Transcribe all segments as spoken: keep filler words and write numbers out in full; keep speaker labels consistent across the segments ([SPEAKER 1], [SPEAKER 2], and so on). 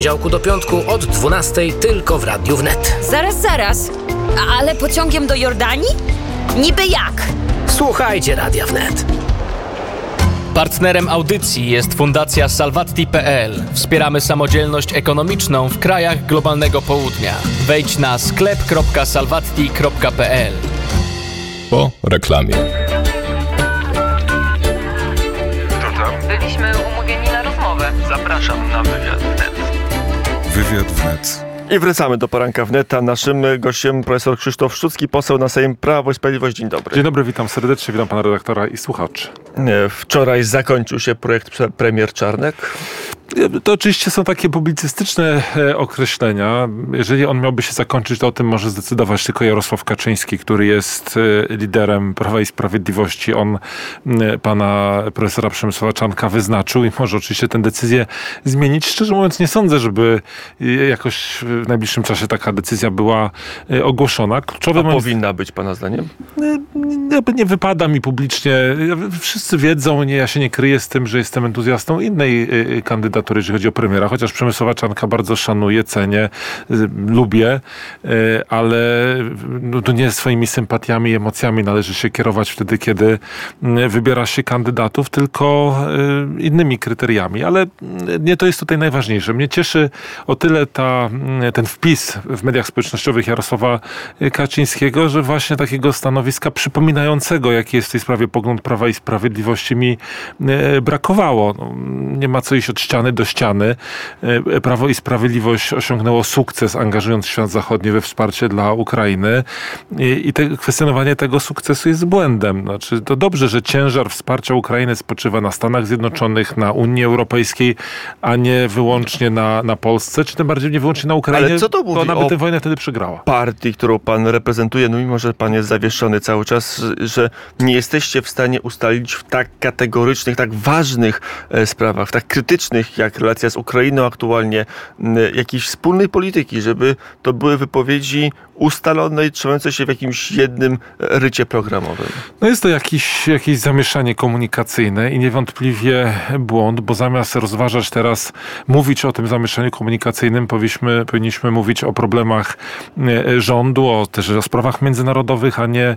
[SPEAKER 1] Działku do piątku od dwunastej tylko w Radiu Wnet.
[SPEAKER 2] Zaraz, zaraz. A, ale pociągiem do Jordanii? Niby jak?
[SPEAKER 1] Słuchajcie Radia Wnet.
[SPEAKER 3] Partnerem audycji jest Fundacja Salvatti kropka pe el. Wspieramy samodzielność ekonomiczną w krajach globalnego południa. Wejdź na sklep kropka salvatti kropka pe el.
[SPEAKER 4] Po reklamie.
[SPEAKER 5] Byliśmy umówieni na rozmowę. Zapraszam na wywiad wnet.
[SPEAKER 4] Wywiad wnet.
[SPEAKER 6] I wracamy do poranka Wneta. Naszym gościem profesor Krzysztof Szczucki, poseł na Sejm Prawo i Sprawiedliwość. Dzień dobry.
[SPEAKER 7] Dzień dobry, witam serdecznie, witam pana redaktora i słuchaczy.
[SPEAKER 6] Wczoraj zakończył się projekt premier Czarnek.
[SPEAKER 7] To oczywiście są takie publicystyczne określenia. Jeżeli on miałby się zakończyć, to o tym może zdecydować tylko Jarosław Kaczyński, który jest liderem Prawa i Sprawiedliwości. On pana profesora Przemysława Czarnka wyznaczył i może oczywiście tę decyzję zmienić. Szczerze mówiąc, nie sądzę, żeby jakoś w najbliższym czasie taka decyzja była ogłoszona. Kluczowe
[SPEAKER 6] A
[SPEAKER 7] moim...
[SPEAKER 6] powinna być pana zdaniem?
[SPEAKER 7] Nie, nie wypada mi publicznie. Wszyscy wiedzą, nie, ja się nie kryję z tym, że jestem entuzjastą innej kandydatury, jeżeli chodzi o premiera, chociaż Przemysława Czarnka bardzo szanuję, cenię, lubię, ale no, to nie swoimi sympatiami i emocjami należy się kierować wtedy, kiedy wybiera się kandydatów, tylko innymi kryteriami. Ale nie to jest tutaj najważniejsze. Mnie cieszy o tyle ta, ten wpis w mediach społecznościowych Jarosława Kaczyńskiego, że właśnie takiego stanowiska przypominającego, jaki jest w tej sprawie pogląd Prawa i Sprawiedliwości, mi brakowało. No, nie ma co iść od ściany do ściany. Prawo i Sprawiedliwość osiągnęło sukces, angażując świat zachodni we wsparcie dla Ukrainy i, i te, kwestionowanie tego sukcesu jest błędem. Znaczy, to dobrze, że ciężar wsparcia Ukrainy spoczywa na Stanach Zjednoczonych, na Unii Europejskiej, a nie wyłącznie na, na Polsce, czy tym bardziej nie wyłącznie na Ukrainie,
[SPEAKER 6] Ale co to mówi
[SPEAKER 7] bo ona by
[SPEAKER 6] o
[SPEAKER 7] tę wojnę wtedy przegrała.
[SPEAKER 6] Partii, którą pan reprezentuje, no mimo, że pan jest zawieszony cały czas, że nie jesteście w stanie ustalić w tak kategorycznych, tak ważnych e, sprawach, w tak krytycznych, jak relacja z Ukrainą aktualnie, m, jakiejś wspólnej polityki, żeby to były wypowiedzi ustalone i trzymające się w jakimś jednym rycie programowym.
[SPEAKER 7] No jest to jakiś, jakieś zamieszanie komunikacyjne i niewątpliwie błąd, bo zamiast rozważać teraz, mówić o tym zamieszaniu komunikacyjnym, powinniśmy, powinniśmy mówić o problemach rządu, o, też o sprawach międzynarodowych, a nie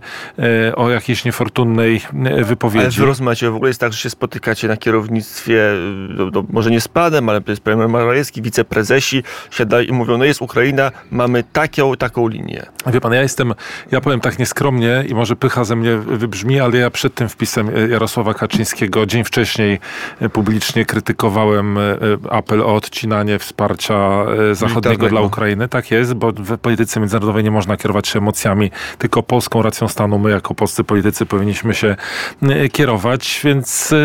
[SPEAKER 7] o jakiejś niefortunnej wypowiedzi.
[SPEAKER 6] Ale w rozmacie w ogóle jest tak, że się spotykacie na kierownictwie, no, no, może nie z panem, ale jest premier Morawiecki, wiceprezesi siadają i mówią, no jest Ukraina, mamy taką, taką linię.
[SPEAKER 7] Wie pan, ja jestem, ja powiem tak nieskromnie i może pycha ze mnie wybrzmi, ale ja przed tym wpisem Jarosława Kaczyńskiego dzień wcześniej publicznie krytykowałem apel o odcinanie wsparcia zachodniego dla Ukrainy. Tak jest, bo w polityce międzynarodowej nie można kierować się emocjami, tylko polską racją stanu. My jako polscy politycy powinniśmy się kierować, więc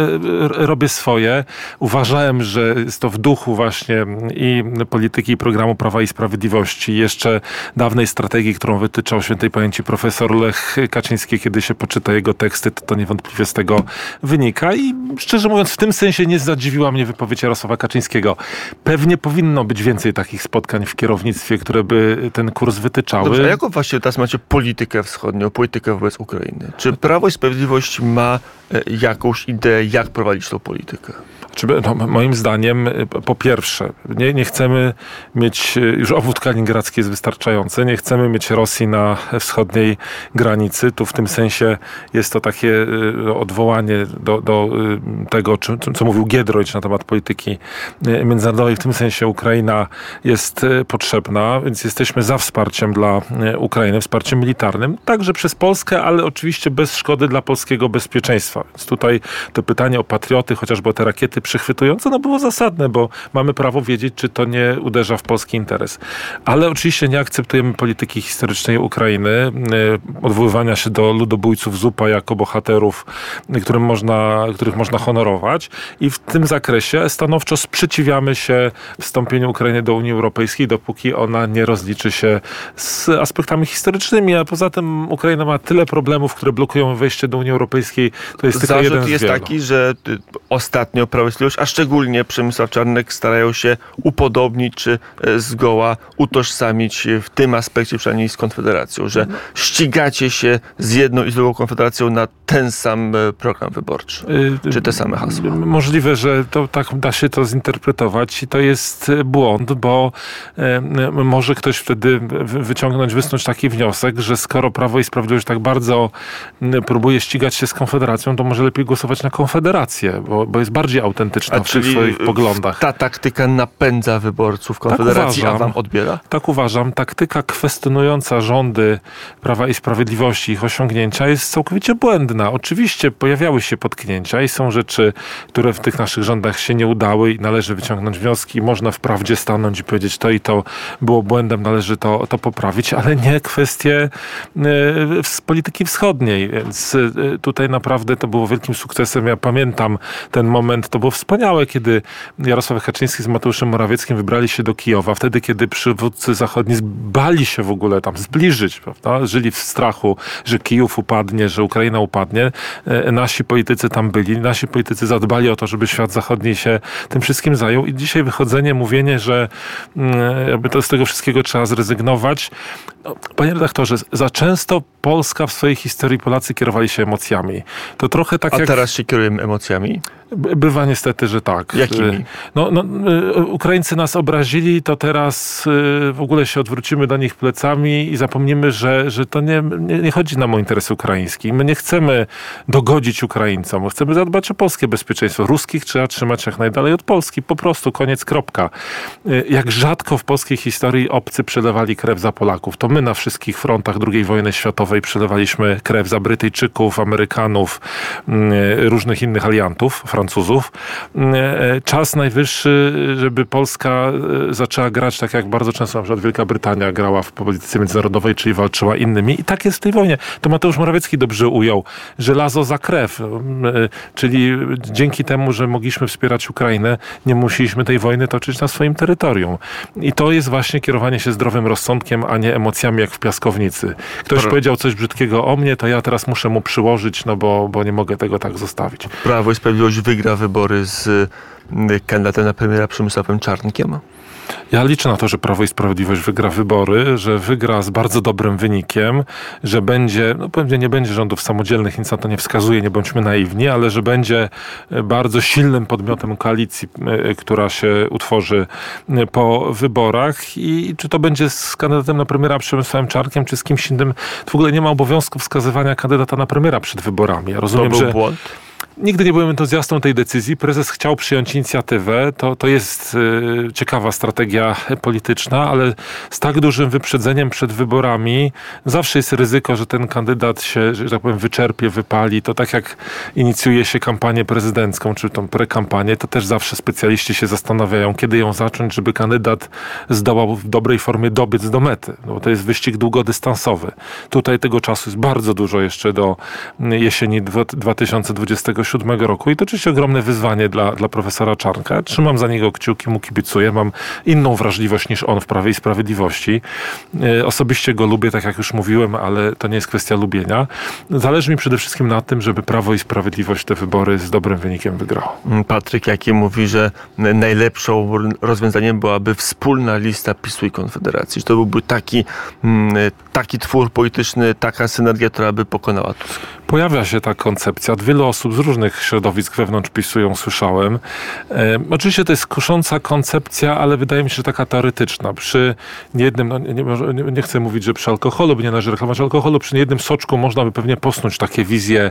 [SPEAKER 7] robię swoje. Uważałem, że jest to w duchu właśnie i polityki i programu Prawa i Sprawiedliwości, jeszcze dawnej strategii, którą wytyczał świętej pamięci profesor Lech Kaczyński, kiedy się poczyta jego teksty, to, to niewątpliwie z tego wynika i szczerze mówiąc w tym sensie nie zadziwiła mnie wypowiedź Jarosława Kaczyńskiego. Pewnie powinno być więcej takich spotkań w kierownictwie, które by ten kurs wytyczały.
[SPEAKER 6] Dobrze, a jaką właśnie teraz macie politykę wschodnią, politykę wobec Ukrainy? Czy Prawo i Sprawiedliwość ma jakąś ideę, jak prowadzić tą politykę?
[SPEAKER 7] No, moim zdaniem, po pierwsze, nie, nie chcemy mieć, już obwód kaliningradzki jest wystarczający, nie chcemy mieć Rosji na wschodniej granicy. Tu w tym sensie jest to takie odwołanie do, do tego, co mówił Giedroyć na temat polityki międzynarodowej. W tym sensie Ukraina jest potrzebna, więc jesteśmy za wsparciem dla Ukrainy, wsparciem militarnym, także przez Polskę, ale oczywiście bez szkody dla polskiego bezpieczeństwa. Więc tutaj to pytanie o patrioty, chociażby o te rakiety przychwytujące, no było zasadne, bo mamy prawo wiedzieć, czy to nie uderza w polski interes. Ale oczywiście nie akceptujemy polityki historycznej Ukrainy, odwoływania się do ludobójców Zupa jako bohaterów, którym można, których można honorować i w tym zakresie stanowczo sprzeciwiamy się wstąpieniu Ukrainy do Unii Europejskiej, dopóki ona nie rozliczy się z aspektami historycznymi, a poza tym Ukraina ma tyle problemów, które blokują wejście do Unii Europejskiej. To jest tylko jeden z
[SPEAKER 6] jest
[SPEAKER 7] wielu.
[SPEAKER 6] taki, że ostatnio Prawo i Sprawiedliwość, a szczególnie Przemysław Czarnek starają się upodobnić czy zgoła utożsamić w tym aspekcie przynajmniej z Konfederacją, że ścigacie się z jedną i z drugą Konfederacją na ten sam program wyborczy? Czy te same hasła?
[SPEAKER 7] Możliwe, że to tak da się to zinterpretować i to jest błąd, bo może ktoś wtedy wyciągnąć, wysnuć taki wniosek, że skoro Prawo i Sprawiedliwość tak bardzo próbuje ścigać się z Konfederacją, to może lepiej głosować na Konfederację, bo, bo jest bardziej autentyczna
[SPEAKER 6] a
[SPEAKER 7] w tych swoich poglądach.
[SPEAKER 6] Ta taktyka napędza wyborców Konfederacji, tak uważam, a wam odbiera?
[SPEAKER 7] Tak uważam. Taktyka kwestionująca rządy Prawa i Sprawiedliwości, ich osiągnięcia jest całkowicie błędna. Oczywiście pojawiały się potknięcia i są rzeczy, które w tych naszych rządach się nie udały i należy wyciągnąć wnioski. Można wprawdzie stanąć i powiedzieć, to i to było błędem, należy to, to poprawić, ale nie kwestie z polityki wschodniej. Więc tutaj naprawdę to było wielkim sukcesem. Ja pamiętam ten moment, to było wspaniałe, kiedy Jarosław Kaczyński z Mateuszem Morawieckim wybrali się do Kijowa, wtedy, kiedy przywódcy zachodni bali się w ogóle tam zbliżyć, prawda? Żyli w strachu, że Kijów upadnie, że Ukraina upadnie. Nasi politycy tam byli, nasi politycy zadbali o to, żeby świat zachodni się tym wszystkim zajął i dzisiaj wychodzenie, mówienie, że jakby to z tego wszystkiego trzeba zrezygnować. No, panie redaktorze, za często Polska w swojej historii, Polacy kierowali się emocjami. To trochę tak
[SPEAKER 6] A
[SPEAKER 7] jak...
[SPEAKER 6] teraz się kierujemy emocjami?
[SPEAKER 7] Bywa niestety, że tak.
[SPEAKER 6] Jakimi?
[SPEAKER 7] No, no, Ukraińcy nas obrazili, to teraz w ogóle się odwrócimy do nich plecami i zapomnimy, że, że to nie, nie, nie chodzi nam o interes ukraiński. My nie chcemy dogodzić Ukraińcom. Chcemy zadbać o polskie bezpieczeństwo. Ruskich trzeba trzymać jak najdalej od Polski. Po prostu, koniec, kropka. Jak rzadko w polskiej historii obcy przelewali krew za Polaków. To my na wszystkich frontach drugiej wojny światowej przelewaliśmy krew za Brytyjczyków, Amerykanów, różnych innych aliantów, Francuzów. Czas najwyższy, żeby Polska zaczęła grać tak, jak bardzo często na przykład Wielka Brytania grała w polityce międzynarodowej, czyli walczyła innymi. I tak jest w tej wojnie. To Mateusz Morawiecki dobrze ujął. Żelazo za krew. Czyli dzięki temu, że mogliśmy wspierać Ukrainę, nie musieliśmy tej wojny toczyć na swoim terytorium. I to jest właśnie kierowanie się zdrowym rozsądkiem, a nie emocjami jak w piaskownicy. Ktoś Pro... powiedział coś brzydkiego o mnie, to ja teraz muszę mu przyłożyć, no bo, bo nie mogę tego tak zostawić.
[SPEAKER 6] Prawo i Sprawiedliwość wygra wybory z kandydatem na premiera Przemysławem Czarnkiem?
[SPEAKER 7] Ja liczę na to, że Prawo i Sprawiedliwość wygra wybory, że wygra z bardzo dobrym wynikiem, że będzie, no pewnie nie będzie rządów samodzielnych, nic na to nie wskazuje, nie bądźmy naiwni, ale że będzie bardzo silnym podmiotem koalicji, która się utworzy po wyborach i czy to będzie z kandydatem na premiera Przemysławem Czarnkiem, czy z kimś innym, w ogóle nie ma obowiązku wskazywania kandydata na premiera przed wyborami. Ja rozumiem,
[SPEAKER 6] to był
[SPEAKER 7] że...
[SPEAKER 6] błąd?
[SPEAKER 7] Nigdy nie byłem entuzjastą tej decyzji. Prezes chciał przyjąć inicjatywę. To, to jest y, ciekawa strategia polityczna, ale z tak dużym wyprzedzeniem przed wyborami zawsze jest ryzyko, że ten kandydat się, że tak powiem, wyczerpie, wypali. To tak jak inicjuje się kampanię prezydencką, czy tą prekampanię, to też zawsze specjaliści się zastanawiają, kiedy ją zacząć, żeby kandydat zdołał w dobrej formie dobiec do mety. No, to jest wyścig długodystansowy. Tutaj tego czasu jest bardzo dużo jeszcze do jesieni dwa tysiące dwudziestego siódmego roku i to oczywiście ogromne wyzwanie dla, dla profesora Czarnka. Trzymam za niego kciuki, mu kibicuję. Mam inną wrażliwość niż on w Prawie i Sprawiedliwości. E, osobiście go lubię, tak jak już mówiłem, ale to nie jest kwestia lubienia. Zależy mi przede wszystkim na tym, żeby Prawo i Sprawiedliwość te wybory z dobrym wynikiem wygrało.
[SPEAKER 6] Patryk Jaki mówi, że najlepszą rozwiązaniem byłaby wspólna lista PiSu i Konfederacji. Że to byłby taki, taki twór polityczny, taka synergia, która by pokonała Tusk.
[SPEAKER 7] Pojawia się ta koncepcja. Od wielu osób z różnych środowisk wewnątrz PiSu ją słyszałem. E, oczywiście to jest kusząca koncepcja, ale wydaje mi się, że taka teoretyczna. Przy niejednym, no nie, nie, nie chcę mówić, że przy alkoholu, by nie należy reklamować alkoholu, przy niejednym soczku można by pewnie posnuć takie wizje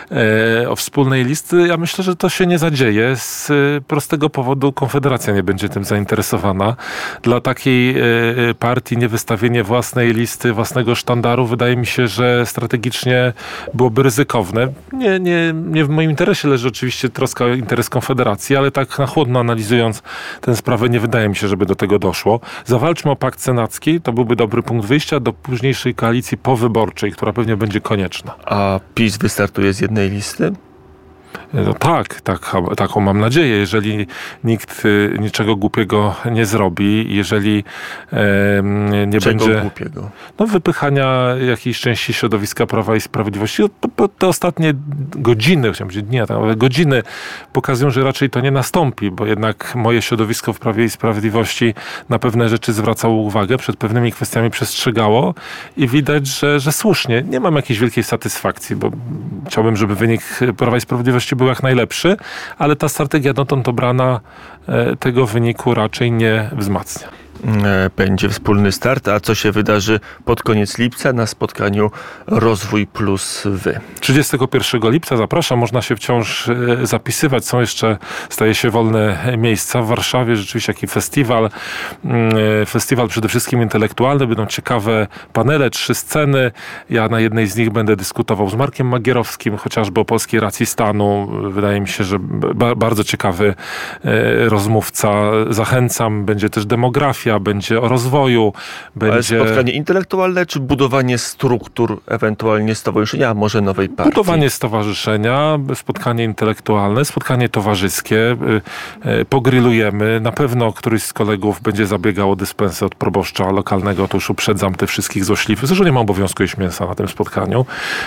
[SPEAKER 7] e, o wspólnej listy. Ja myślę, że to się nie zadzieje. Z e, prostego powodu Konfederacja nie będzie tym zainteresowana. Dla takiej e, partii niewystawienie własnej listy, własnego sztandaru wydaje mi się, że strategicznie byłoby ryzykowne. Nie, nie, nie w moim interesie leży oczywiście troska o interes Konfederacji, ale tak na chłodno analizując tę sprawę, nie wydaje mi się, żeby do tego doszło. Zawalczmy o pakt senacki, to byłby dobry punkt wyjścia do późniejszej koalicji powyborczej, która pewnie będzie konieczna.
[SPEAKER 6] A PiS wystartuje z jednej listy?
[SPEAKER 7] No tak, tak, taką mam nadzieję. Jeżeli nikt niczego głupiego nie zrobi, jeżeli e, nie
[SPEAKER 6] Czego
[SPEAKER 7] będzie
[SPEAKER 6] głupiego?
[SPEAKER 7] No, wypychania jakiejś części środowiska Prawa i Sprawiedliwości. To, te ostatnie godziny, chciałem powiedzieć dni, ale godziny pokazują, że raczej to nie nastąpi, bo jednak moje środowisko w Prawie i Sprawiedliwości na pewne rzeczy zwracało uwagę, przed pewnymi kwestiami przestrzegało i widać, że, że słusznie. Nie mam jakiejś wielkiej satysfakcji, bo chciałbym, żeby wynik Prawa i Sprawiedliwości był jak najlepszy, ale ta strategia dotąd obrana tego wyniku raczej nie wzmacnia.
[SPEAKER 6] Będzie wspólny start, a co się wydarzy pod koniec lipca na spotkaniu Rozwój plus Wy?
[SPEAKER 7] trzydziestego pierwszego lipca zapraszam, można się wciąż zapisywać, są jeszcze, staje się wolne miejsca w Warszawie, rzeczywiście taki festiwal, festiwal przede wszystkim intelektualny, będą ciekawe panele, trzy sceny, ja na jednej z nich będę dyskutował z Markiem Magierowskim, chociażby o polskiej racji stanu, wydaje mi się, że ba- bardzo ciekawy rozmówca, zachęcam, będzie też demografia, będzie o rozwoju, będzie...
[SPEAKER 6] Ale spotkanie intelektualne, czy budowanie struktur, ewentualnie stowarzyszenia, a może nowej partii?
[SPEAKER 7] Budowanie stowarzyszenia, spotkanie intelektualne, spotkanie towarzyskie, pogrillujemy. Na pewno któryś z kolegów będzie zabiegał o dyspensę od proboszcza lokalnego, to już uprzedzam tych wszystkich złośliwych. Zresztą nie ma obowiązku jeść mięsa na tym spotkaniu.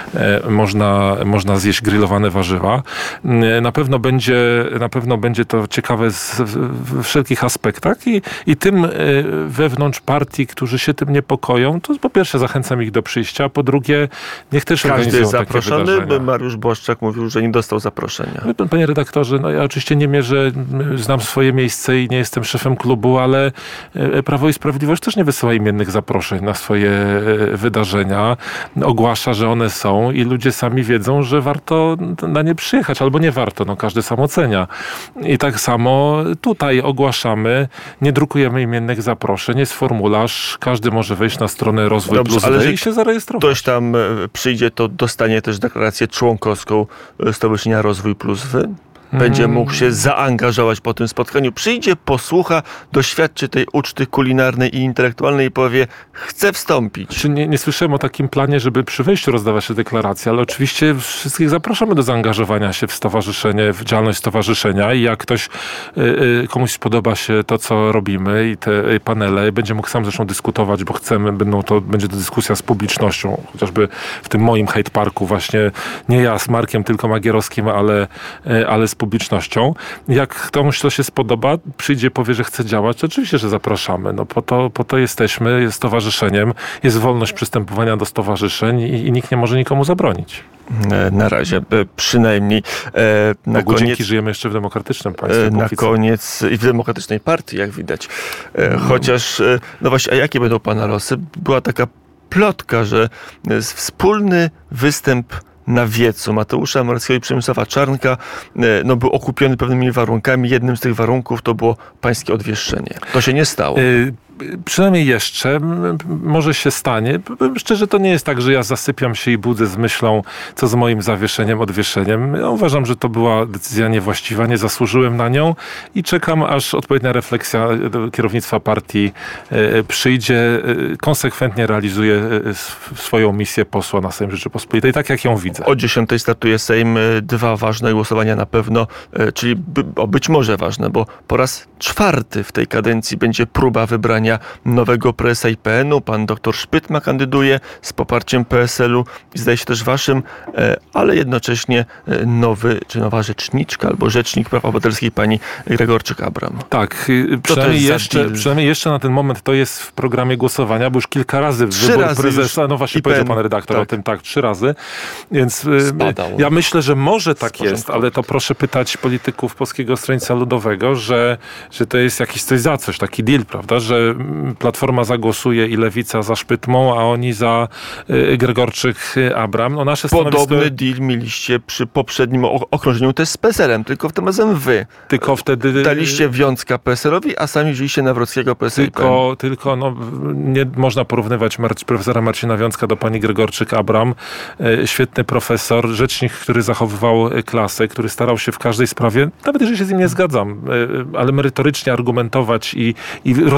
[SPEAKER 7] Można, można zjeść grillowane warzywa. Na pewno będzie, na pewno będzie to ciekawe z, w wszelkich aspektach i, i tym wewnątrz partii, którzy się tym niepokoją, to po pierwsze zachęcam ich do przyjścia, a po drugie niech też
[SPEAKER 6] Każdy
[SPEAKER 7] organizują
[SPEAKER 6] jest
[SPEAKER 7] takie
[SPEAKER 6] zaproszony,
[SPEAKER 7] wydarzenia.
[SPEAKER 6] by Mariusz Błaszczak mówił, że nie dostał zaproszenia.
[SPEAKER 7] Panie redaktorze, no ja oczywiście nie mierzę, znam swoje miejsce i nie jestem szefem klubu, ale Prawo i Sprawiedliwość też nie wysyła imiennych zaproszeń na swoje wydarzenia. Ogłasza, że one są i ludzie sami wiedzą, że warto na nie przyjechać, albo nie warto, no każdy sam ocenia. I tak samo tutaj ogłaszamy, nie drukujemy imiennych zaproszeń, jest formularz, każdy może wejść na stronę Rozwój
[SPEAKER 6] Dobrze,
[SPEAKER 7] plus
[SPEAKER 6] ale
[SPEAKER 7] Wy i się zarejestrować.
[SPEAKER 6] Ktoś tam przyjdzie, to dostanie też deklarację członkowską Stowarzyszenia Rozwój plus Wy? Będzie mógł się zaangażować po tym spotkaniu. Przyjdzie, posłucha, doświadczy tej uczty kulinarnej i intelektualnej i powie, chce wstąpić.
[SPEAKER 7] Czy nie, nie słyszałem o takim planie, żeby przy wejściu rozdawać te deklaracje, ale oczywiście wszystkich zapraszamy do zaangażowania się w stowarzyszenie, w działalność stowarzyszenia i jak ktoś, y, komuś spodoba się to, co robimy i te panele, będzie mógł sam zresztą dyskutować, bo chcemy, będą to, będzie to dyskusja z publicznością, chociażby w tym moim Hyde Parku właśnie, nie ja z Markiem, tylko Magierowskim, ale, ale z publicznością. Jak komuś to się spodoba, przyjdzie, powie, że chce działać, to oczywiście, że zapraszamy. No po to, po to jesteśmy, jest stowarzyszeniem, jest wolność przystępowania do stowarzyszeń i, i nikt nie może nikomu zabronić.
[SPEAKER 6] Na razie, przynajmniej. Na
[SPEAKER 7] Bogu
[SPEAKER 6] koniec,
[SPEAKER 7] dzięki, żyjemy jeszcze w demokratycznym państwie.
[SPEAKER 6] Na koniec i w demokratycznej partii, jak widać. Chociaż, no właśnie, a jakie będą pana losy? Była taka plotka, że wspólny występ na wiecu Mateusza Morawieckiego i Przemysława Czarnka no, był okupiony pewnymi warunkami. Jednym z tych warunków to było pańskie odwieszczenie. To się nie stało.
[SPEAKER 7] Y- Przynajmniej jeszcze, może się stanie. Szczerze, to nie jest tak, że ja zasypiam się i budzę z myślą, co z moim zawieszeniem, odwieszeniem. Ja uważam, że to była decyzja niewłaściwa, nie zasłużyłem na nią i czekam, aż odpowiednia refleksja do kierownictwa partii przyjdzie. Konsekwentnie realizuje swoją misję posła na Sejm Rzeczypospolitej, tak jak ją widzę.
[SPEAKER 6] O dziesiątej startuje Sejm. Dwa ważne głosowania na pewno, czyli by, o być może ważne, bo po raz czwarty w tej kadencji będzie próba wybrania nowego prezesa I P N-u. Pan doktor Szpytma kandyduje z poparciem P S L-u i zdaje się też waszym, ale jednocześnie nowy, czy nowa rzeczniczka albo rzecznik praw obywatelskich pani Gregorczyk-Abram.
[SPEAKER 7] Tak, przynajmniej jeszcze, przynajmniej jeszcze na ten moment to jest w programie głosowania, bo już kilka razy
[SPEAKER 6] trzy
[SPEAKER 7] wybór
[SPEAKER 6] razy
[SPEAKER 7] prezesa, no właśnie powiedział pan redaktor
[SPEAKER 6] tak.
[SPEAKER 7] o tym, tak, trzy razy. Więc
[SPEAKER 6] Spadał.
[SPEAKER 7] ja myślę, że może tak jest, ale to proszę pytać polityków Polskiego Stronnictwa Ludowego, że, że to jest jakiś coś za coś, taki deal, prawda, że Platforma zagłosuje i Lewica za Szpytmą, a oni za y, Gregorczyk-Abram. No nasze
[SPEAKER 6] Podobny
[SPEAKER 7] stanowisko...
[SPEAKER 6] deal mieliście przy poprzednim okrążeniu też z P S L-em, tylko tym razem wy.
[SPEAKER 7] Tylko wtedy...
[SPEAKER 6] Daliście Wiącka P S L-owi, a sami wzięliście Nawrockiego P S L.
[SPEAKER 7] Tylko, tylko no, nie można porównywać Mar- profesora Marcina Wiącka do pani Gregorczyk-Abram. E, świetny profesor, rzecznik, który zachowywał klasę, który starał się w każdej sprawie, nawet jeżeli się z nim nie zgadzam, e, ale merytorycznie argumentować i, i rozważać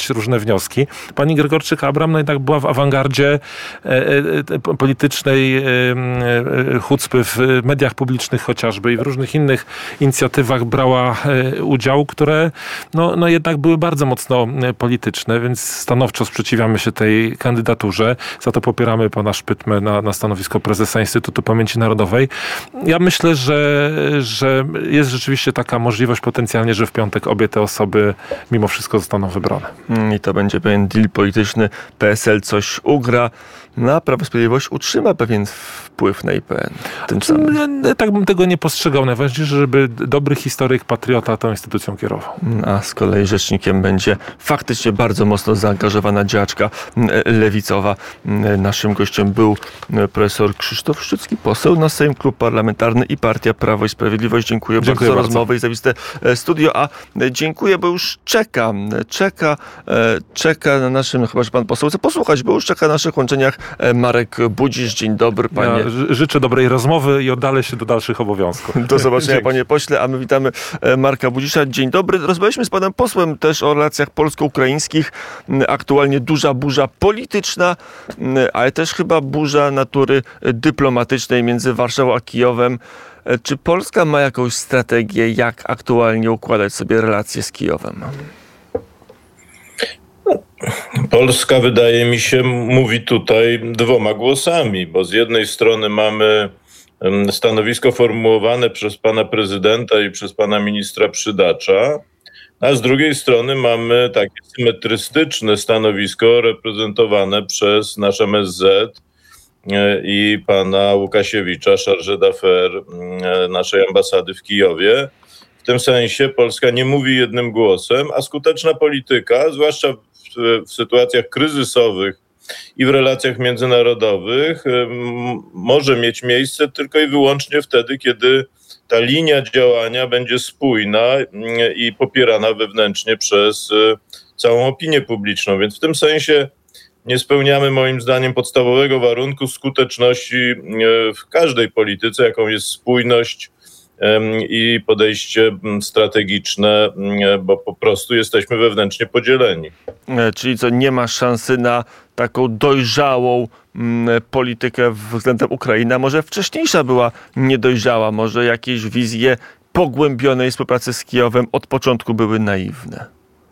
[SPEAKER 7] wyciągać różne wnioski. Pani Gregorczyk-Abram no jednak była w awangardzie e, e, politycznej e, e, chucpy w mediach publicznych chociażby i w różnych innych inicjatywach brała e, udział, które no, no jednak były bardzo mocno polityczne, więc stanowczo sprzeciwiamy się tej kandydaturze. Za to popieramy pana Szpytmę na, na stanowisko prezesa Instytutu Pamięci Narodowej. Ja myślę, że, że jest rzeczywiście taka możliwość potencjalnie, że w piątek obie te osoby mimo wszystko zostaną wybrane.
[SPEAKER 6] I to będzie pewien deal polityczny. P S L coś ugra, no a Prawo i Sprawiedliwość utrzyma pewien wpływ na I P N. Tym samym.
[SPEAKER 7] Ja, tak bym tego nie postrzegał. Najważniejsze, żeby dobry historyk, patriota tą instytucją kierował.
[SPEAKER 6] A z kolei rzecznikiem będzie faktycznie bardzo mocno zaangażowana działaczka lewicowa. Naszym gościem był profesor Krzysztof Szczycki, poseł na Sejm, Klub Parlamentarny i Partia Prawo i Sprawiedliwość. Dziękuję,
[SPEAKER 7] dziękuję
[SPEAKER 6] bardzo za
[SPEAKER 7] bardzo.
[SPEAKER 6] rozmowę i zawiste studio. A dziękuję, bo już czeka, czeka, czeka na naszym, chyba że pan poseł chce posłuchać, bo już czeka na naszych łączeniach Marek Budzisz. Dzień dobry, panie.
[SPEAKER 7] Ja życzę dobrej rozmowy i oddalę się do dalszych obowiązków.
[SPEAKER 6] Do zobaczenia, panie pośle, a my witamy Marka Budzisza. Dzień dobry. Rozmawialiśmy z panem posłem też o relacjach polsko-ukraińskich. Aktualnie duża burza polityczna, ale też chyba burza natury dyplomatycznej między Warszawą a Kijowem. Czy Polska ma jakąś strategię, jak aktualnie układać sobie relacje z Kijowem?
[SPEAKER 8] Polska, wydaje mi się, mówi tutaj dwoma głosami, bo z jednej strony mamy stanowisko formułowane przez pana prezydenta i przez pana ministra Przydacza, a z drugiej strony mamy takie symetrystyczne stanowisko reprezentowane przez nasz M S Z i pana Łukasiewicza, chargé d'affaires naszej ambasady w Kijowie. W tym sensie Polska nie mówi jednym głosem, a skuteczna polityka, zwłaszcza w, w sytuacjach kryzysowych i w relacjach międzynarodowych, m, może mieć miejsce tylko i wyłącznie wtedy, kiedy ta linia działania będzie spójna i popierana wewnętrznie przez całą opinię publiczną. Więc w tym sensie nie spełniamy moim zdaniem podstawowego warunku skuteczności w każdej polityce, jaką jest spójność i podejście strategiczne, bo po prostu jesteśmy wewnętrznie podzieleni.
[SPEAKER 6] Czyli co, nie ma szansy na taką dojrzałą politykę względem Ukrainy? A może wcześniejsza była niedojrzała? Może jakieś wizje pogłębionej współpracy z Kijowem od początku były naiwne?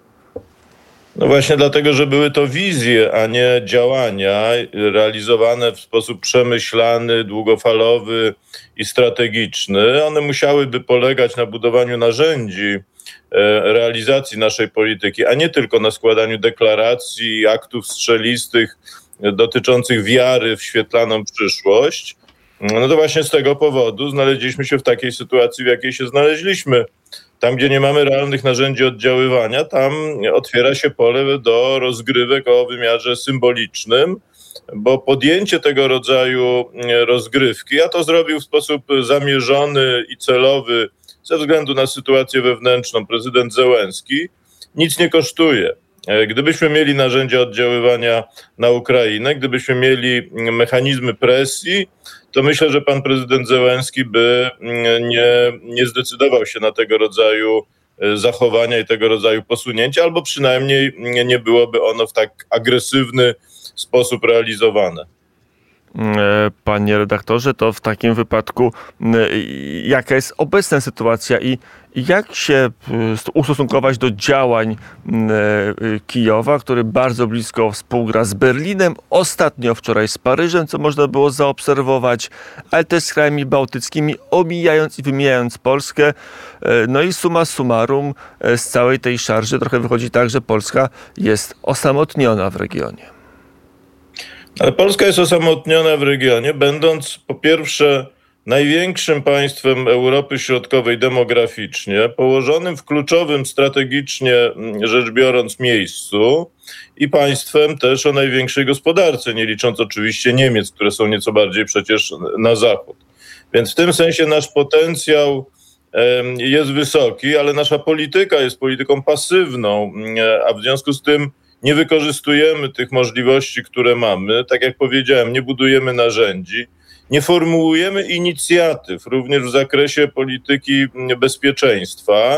[SPEAKER 8] No właśnie dlatego, że były to wizje, a nie działania realizowane w sposób przemyślany, długofalowy i strategiczny. One musiałyby polegać na budowaniu narzędzi realizacji naszej polityki, a nie tylko na składaniu deklaracji, aktów strzelistych dotyczących wiary w świetlaną przyszłość. No to właśnie z tego powodu znaleźliśmy się w takiej sytuacji, w jakiej się znaleźliśmy. Tam, gdzie nie mamy realnych narzędzi oddziaływania, tam otwiera się pole do rozgrywek o wymiarze symbolicznym, bo podjęcie tego rodzaju rozgrywki, a to zrobił w sposób zamierzony i celowy ze względu na sytuację wewnętrzną prezydent Zełenski, nic nie kosztuje. Gdybyśmy mieli narzędzia oddziaływania na Ukrainę, gdybyśmy mieli mechanizmy presji, to myślę, że pan prezydent Zełenski by nie, nie zdecydował się na tego rodzaju zachowania i tego rodzaju posunięcia, albo przynajmniej nie byłoby ono w tak agresywny sposób realizowane.
[SPEAKER 6] Panie redaktorze, to w takim wypadku jaka jest obecna sytuacja i jak się ustosunkować do działań Kijowa, który bardzo blisko współgra z Berlinem, ostatnio wczoraj z Paryżem, co można było zaobserwować, ale też z krajami bałtyckimi, omijając i wymijając Polskę. No i summa summarum z całej tej szarży trochę wychodzi tak, że Polska jest osamotniona w regionie.
[SPEAKER 8] Ale Polska jest osamotniona w regionie, będąc po pierwsze największym państwem Europy Środkowej demograficznie, położonym w kluczowym strategicznie rzecz biorąc miejscu i państwem też o największej gospodarce, nie licząc oczywiście Niemiec, które są nieco bardziej przecież na zachód. Więc w tym sensie nasz potencjał jest wysoki, ale nasza polityka jest polityką pasywną, a w związku z tym nie wykorzystujemy tych możliwości, które mamy. Tak jak powiedziałem, nie budujemy narzędzi, nie formułujemy inicjatyw, również w zakresie polityki bezpieczeństwa.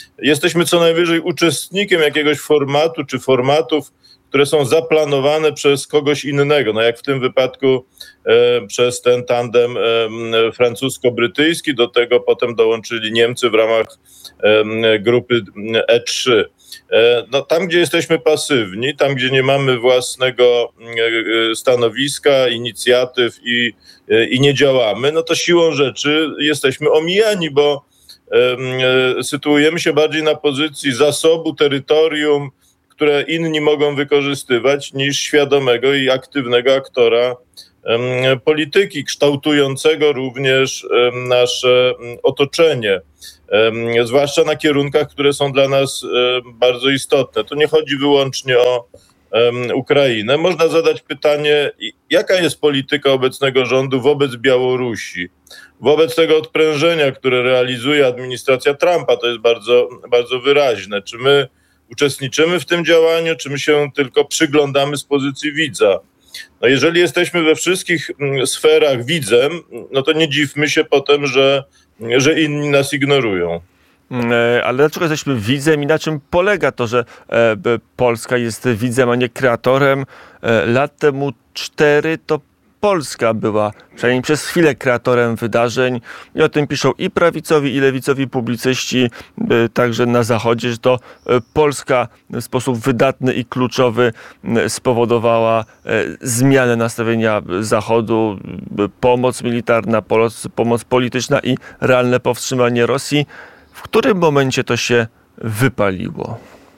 [SPEAKER 8] jesteśmy co najwyżej uczestnikiem jakiegoś formatu czy formatów, które są zaplanowane przez kogoś innego, no jak w tym wypadku e, przez ten tandem e, francusko-brytyjski, do tego potem dołączyli Niemcy w ramach e, grupy E trzy. E, no, tam, gdzie jesteśmy pasywni, tam, gdzie nie mamy własnego e, stanowiska, inicjatyw i, e, i nie działamy, no to siłą rzeczy jesteśmy omijani, bo e, e, sytuujemy się bardziej na pozycji zasobu, terytorium, które inni mogą wykorzystywać, niż świadomego i aktywnego aktora um, polityki, kształtującego również um, nasze otoczenie, um, zwłaszcza na kierunkach, które są dla nas um, bardzo istotne. Tu nie chodzi wyłącznie o um, Ukrainę. Można zadać pytanie, jaka jest polityka obecnego rządu wobec Białorusi, wobec tego odprężenia, które realizuje administracja Trumpa. To jest bardzo, bardzo wyraźne. Czy my uczestniczymy w tym działaniu, czy my się tylko przyglądamy z pozycji widza? No jeżeli jesteśmy we wszystkich sferach widzem, no to nie dziwmy się potem, że, że inni nas ignorują.
[SPEAKER 6] Ale dlaczego jesteśmy widzem i na czym polega to, że Polska jest widzem, a nie kreatorem? Lat temu cztery to Polska była przynajmniej przez chwilę kreatorem wydarzeń i o tym piszą i prawicowi, i lewicowi publicyści, także na Zachodzie, że to Polska w sposób wydatny i kluczowy spowodowała zmianę nastawienia Zachodu, pomoc militarna, pomoc polityczna i realne powstrzymanie Rosji. W którym momencie to się wypaliło?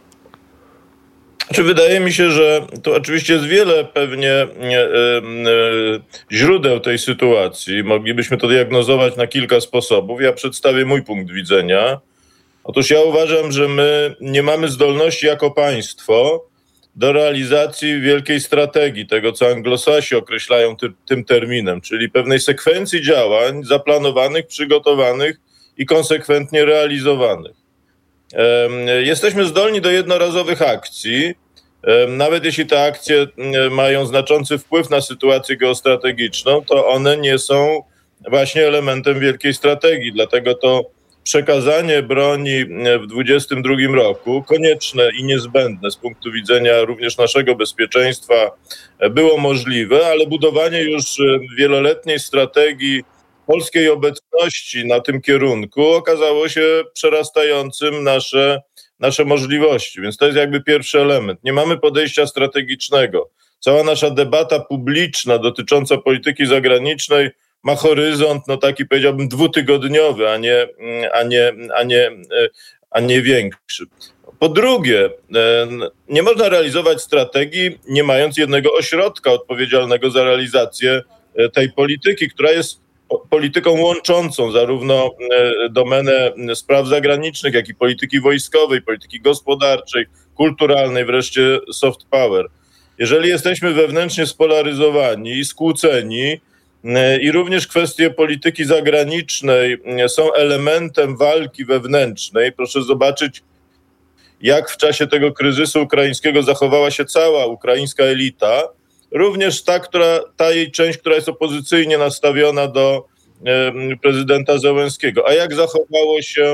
[SPEAKER 8] Znaczy, wydaje mi się, że tu oczywiście jest wiele pewnie e, e, źródeł tej sytuacji. Moglibyśmy to diagnozować na kilka sposobów. Ja przedstawię mój punkt widzenia. Otóż ja uważam, że my nie mamy zdolności jako państwo do realizacji wielkiej strategii, tego co Anglosasi określają ty, tym terminem, czyli pewnej sekwencji działań zaplanowanych, przygotowanych i konsekwentnie realizowanych. Jesteśmy zdolni do jednorazowych akcji, nawet jeśli te akcje mają znaczący wpływ na sytuację geostrategiczną, to one nie są właśnie elementem wielkiej strategii. Dlatego to przekazanie broni w dwudziestym drugim roku, konieczne i niezbędne z punktu widzenia również naszego bezpieczeństwa, było możliwe, ale budowanie już wieloletniej strategii polskiej obecności na tym kierunku okazało się przerastającym nasze, nasze możliwości. Więc to jest jakby pierwszy element. Nie mamy podejścia strategicznego. Cała nasza debata publiczna dotycząca polityki zagranicznej ma horyzont, no taki powiedziałbym dwutygodniowy, a nie, a nie, a nie, a nie większy. Po drugie, nie można realizować strategii, nie mając jednego ośrodka odpowiedzialnego za realizację tej polityki, która jest polityką łączącą zarówno domenę spraw zagranicznych, jak i polityki wojskowej, polityki gospodarczej, kulturalnej, wreszcie soft power. Jeżeli jesteśmy wewnętrznie spolaryzowani i skłóceni i również kwestie polityki zagranicznej są elementem walki wewnętrznej, proszę zobaczyć, jak w czasie tego kryzysu ukraińskiego zachowała się cała ukraińska elita, również ta, która, ta jej część, która jest opozycyjnie nastawiona do e, prezydenta Zełenskiego. A jak zachowało się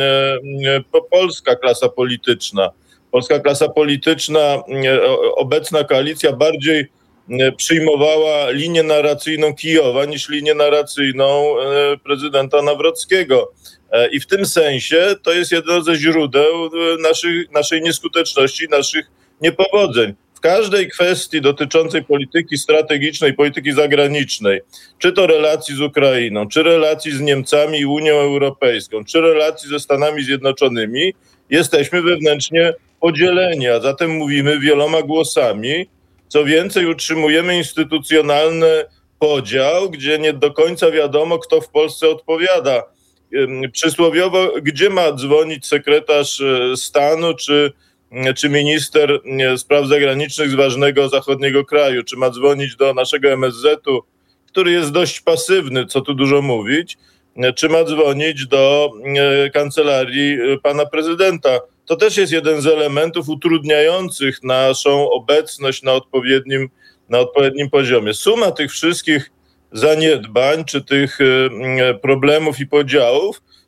[SPEAKER 8] e, polska klasa polityczna? Polska klasa polityczna, e, obecna koalicja bardziej e, przyjmowała linię narracyjną Kijowa niż linię narracyjną e, prezydenta Nawrockiego. E, I w tym sensie to jest jedno ze źródeł naszych, naszej nieskuteczności, naszych niepowodzeń. W każdej kwestii dotyczącej polityki strategicznej, polityki zagranicznej, czy to relacji z Ukrainą, czy relacji z Niemcami i Unią Europejską, czy relacji ze Stanami Zjednoczonymi, jesteśmy wewnętrznie podzieleni, a zatem mówimy wieloma głosami. Co więcej, utrzymujemy instytucjonalny podział, gdzie nie do końca wiadomo, kto w Polsce odpowiada. Przysłowiowo, gdzie ma dzwonić sekretarz stanu, czy czy minister spraw zagranicznych z ważnego zachodniego kraju, czy ma dzwonić do naszego M S Z-u, który jest dość pasywny, co tu dużo mówić, czy ma dzwonić do kancelarii pana prezydenta. To też jest jeden z elementów utrudniających naszą obecność na odpowiednim, na odpowiednim poziomie. Suma tych wszystkich zaniedbań, czy tych problemów i podziałów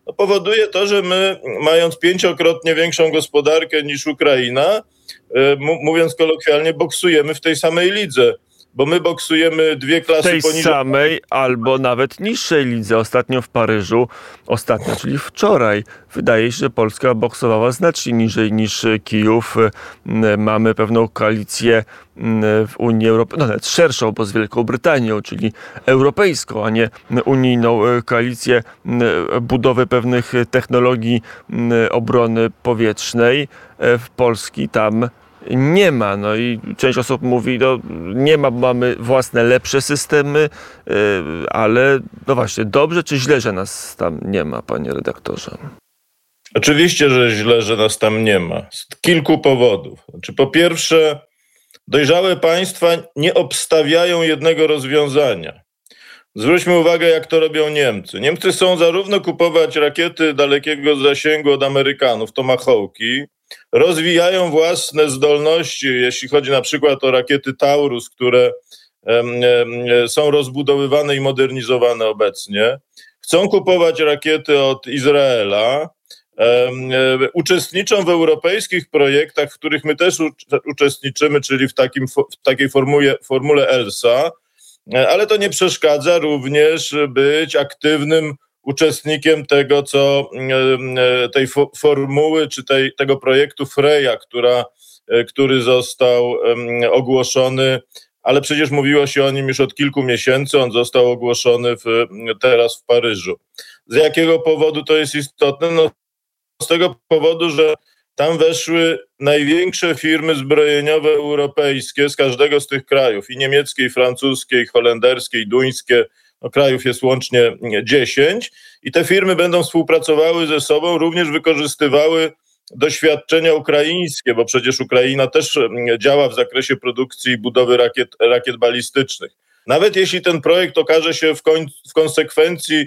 [SPEAKER 8] no powoduje to, że my, mając pięciokrotnie większą gospodarkę niż Ukraina, mówiąc kolokwialnie, boksujemy w tej samej lidze. Bo my boksujemy dwie klasy
[SPEAKER 6] tej
[SPEAKER 8] poniżej.
[SPEAKER 6] samej albo nawet niższej lidze. Ostatnio w Paryżu, ostatnio, czyli wczoraj, wydaje się, że Polska boksowała znacznie niżej niż Kijów. Mamy pewną koalicję w Unii Europejskiej, no nawet szerszą, bo z Wielką Brytanią, czyli europejską, a nie unijną koalicję budowy pewnych technologii obrony powietrznej. W Polski tam nie ma. No i część osób mówi, no nie ma, bo mamy własne, lepsze systemy, yy, ale no właśnie, dobrze czy źle, że nas tam nie ma, panie redaktorze?
[SPEAKER 8] Oczywiście, że źle, że nas tam nie ma. Z kilku powodów. Znaczy, po pierwsze, dojrzałe państwa nie obstawiają jednego rozwiązania. Zwróćmy uwagę, jak to robią Niemcy. Niemcy chcą zarówno kupować rakiety dalekiego zasięgu od Amerykanów, Tomahawki, rozwijają własne zdolności, jeśli chodzi na przykład o rakiety Taurus, które em, em, są rozbudowywane i modernizowane obecnie. Chcą kupować rakiety od Izraela. Em, em, uczestniczą w europejskich projektach, w których my też u, uczestniczymy, czyli w, takim, w takiej formule, formule ELSA, ale to nie przeszkadza również być aktywnym uczestnikiem tego, co tej formuły, czy tej, tego projektu Freya, która, który został ogłoszony, ale przecież mówiło się o nim już od kilku miesięcy, on został ogłoszony w, teraz w Paryżu. Z jakiego powodu to jest istotne? No, z tego powodu, że tam weszły największe firmy zbrojeniowe europejskie z każdego z tych krajów, i niemieckie, i francuskie, i holenderskie, i duńskie. No, krajów jest łącznie dziesięć i te firmy będą współpracowały ze sobą, również wykorzystywały doświadczenia ukraińskie, bo przecież Ukraina też działa w zakresie produkcji i budowy rakiet, rakiet balistycznych. Nawet jeśli ten projekt okaże się w, koń, w konsekwencji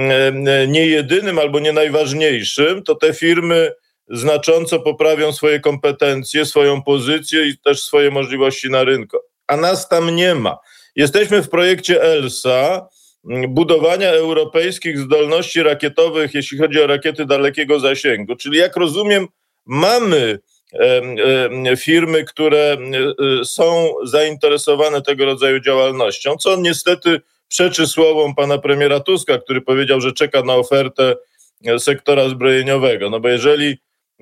[SPEAKER 8] nie jedynym albo nie najważniejszym, to te firmy znacząco poprawią swoje kompetencje, swoją pozycję i też swoje możliwości na rynku. A nas tam nie ma. Jesteśmy w projekcie ELSA, budowania europejskich zdolności rakietowych, jeśli chodzi o rakiety dalekiego zasięgu. Czyli jak rozumiem, mamy e, e, firmy, które e, są zainteresowane tego rodzaju działalnością, co niestety przeczy słowom pana premiera Tuska, który powiedział, że czeka na ofertę sektora zbrojeniowego. No bo jeżeli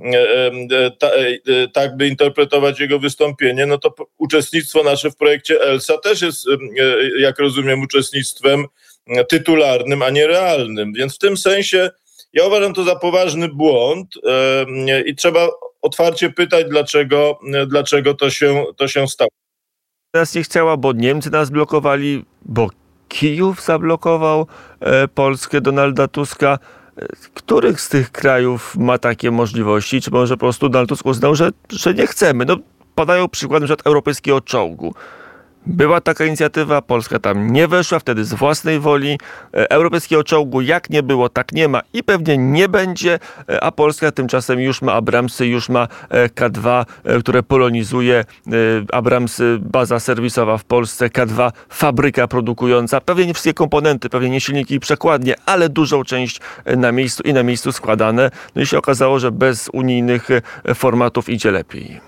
[SPEAKER 8] Ta, tak by interpretować jego wystąpienie, no to uczestnictwo nasze w projekcie ELSA też jest, jak rozumiem, uczestnictwem tytularnym, a nie realnym. Więc w tym sensie ja uważam to za poważny błąd i trzeba otwarcie pytać, dlaczego, dlaczego to się, to się stało.
[SPEAKER 6] Nas nie chciała, bo Niemcy nas blokowali, bo Kijów zablokował Polskę Donalda Tuska. Których z tych krajów ma takie możliwości? Czy może po prostu Donald Tusk uznał, że, że nie chcemy? No, padają przykłady na przykład europejskiego czołgu. Była taka inicjatywa, Polska tam nie weszła, wtedy z własnej woli. Europejskiego czołgu jak nie było, tak nie ma i pewnie nie będzie, a Polska tymczasem już ma Abramsy, już ma K dwa, które polonizuje. Abramsy, baza serwisowa w Polsce, K dwa, fabryka produkująca. Pewnie nie wszystkie komponenty, pewnie nie silniki i przekładnie, ale dużą część na miejscu i na miejscu składane. No i się okazało, że bez unijnych formatów idzie lepiej.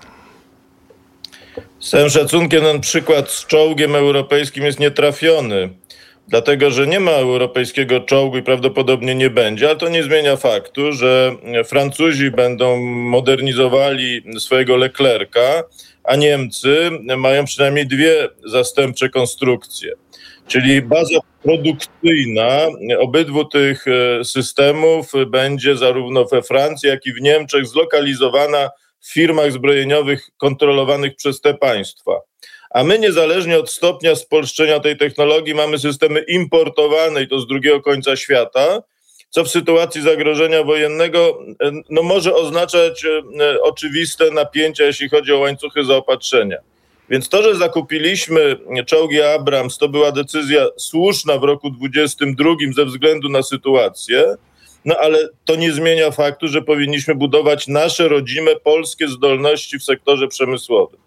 [SPEAKER 8] Z całym szacunkiem ten przykład z czołgiem europejskim jest nietrafiony, dlatego że nie ma europejskiego czołgu i prawdopodobnie nie będzie, ale to nie zmienia faktu, że Francuzi będą modernizowali swojego Leclerca, a Niemcy mają przynajmniej dwie zastępcze konstrukcje. Czyli baza produkcyjna obydwu tych systemów będzie zarówno we Francji, jak i w Niemczech zlokalizowana w firmach zbrojeniowych kontrolowanych przez te państwa. A my niezależnie od stopnia spolszczenia tej technologii mamy systemy importowane i to z drugiego końca świata, co w sytuacji zagrożenia wojennego no, może oznaczać e, oczywiste napięcia, jeśli chodzi o łańcuchy zaopatrzenia. Więc to, że zakupiliśmy czołgi Abrams, to była decyzja słuszna w roku dwudziestym drugim ze względu na sytuację, no ale to nie zmienia faktu, że powinniśmy budować nasze rodzime polskie zdolności w sektorze przemysłowym.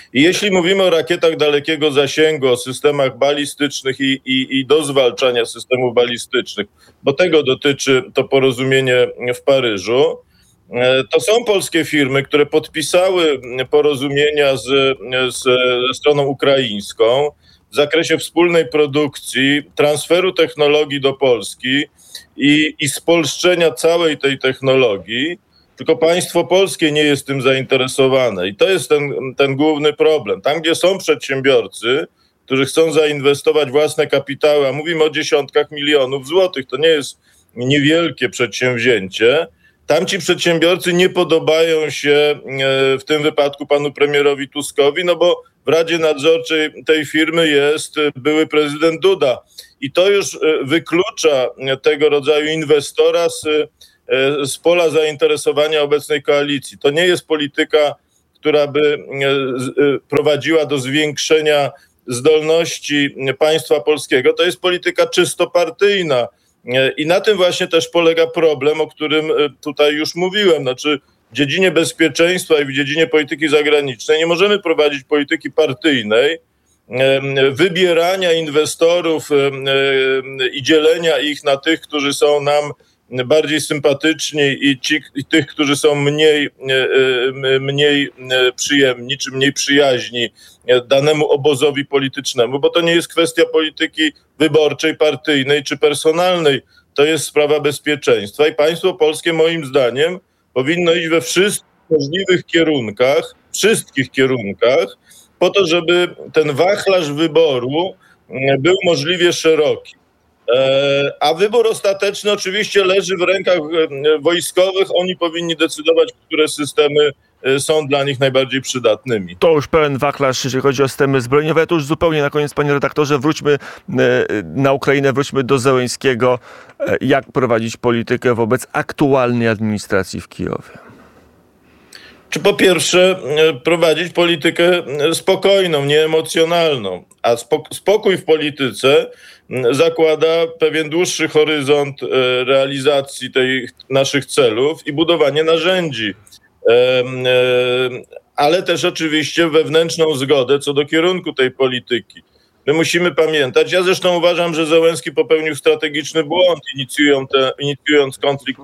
[SPEAKER 8] I jeśli mówimy o rakietach dalekiego zasięgu, o systemach balistycznych i, i, i do zwalczania systemów balistycznych, bo tego dotyczy to porozumienie w Paryżu, to są polskie firmy, które podpisały porozumienia z, z, ze stroną ukraińską w zakresie wspólnej produkcji, transferu technologii do Polski i, i spolszczenia całej tej technologii. Tylko państwo polskie nie jest tym zainteresowane. I to jest ten, ten główny problem. Tam, gdzie są przedsiębiorcy, którzy chcą zainwestować własne kapitały, a mówimy o dziesiątkach milionów złotych, to nie jest niewielkie przedsięwzięcie, tam ci przedsiębiorcy nie podobają się w tym wypadku panu premierowi Tuskowi, no bo w Radzie Nadzorczej tej firmy jest były prezydent Duda. I to już wyklucza tego rodzaju inwestora z z pola zainteresowania obecnej koalicji. To nie jest polityka, która by prowadziła do zwiększenia zdolności państwa polskiego. To jest polityka czysto partyjna. I na tym właśnie też polega problem, o którym tutaj już mówiłem. Znaczy w dziedzinie bezpieczeństwa i w dziedzinie polityki zagranicznej nie możemy prowadzić polityki partyjnej, wybierania inwestorów i dzielenia ich na tych, którzy są nam bardziej sympatyczni i, ci, i tych, którzy są mniej, mniej przyjemni czy mniej przyjaźni danemu obozowi politycznemu, bo to nie jest kwestia polityki wyborczej, partyjnej czy personalnej. To jest sprawa bezpieczeństwa i państwo polskie moim zdaniem powinno iść we wszystkich możliwych kierunkach, wszystkich kierunkach, po to, żeby ten wachlarz wyboru był możliwie szeroki. A wybór ostateczny oczywiście leży w rękach wojskowych. Oni powinni decydować, które systemy są dla nich najbardziej przydatnymi.
[SPEAKER 6] To już pełen wachlarz, jeżeli chodzi o systemy zbrojeniowe. To już zupełnie na koniec, panie redaktorze, wróćmy na Ukrainę, wróćmy do Zełenskiego. Jak prowadzić politykę wobec aktualnej administracji w Kijowie?
[SPEAKER 8] Czy po pierwsze prowadzić politykę spokojną, nieemocjonalną, a spokój w polityce zakłada pewien dłuższy horyzont realizacji tych naszych celów i budowanie narzędzi, ale też oczywiście wewnętrzną zgodę co do kierunku tej polityki. My musimy pamiętać, ja zresztą uważam, że Zełenski popełnił strategiczny błąd, inicjując, te, inicjując konflikt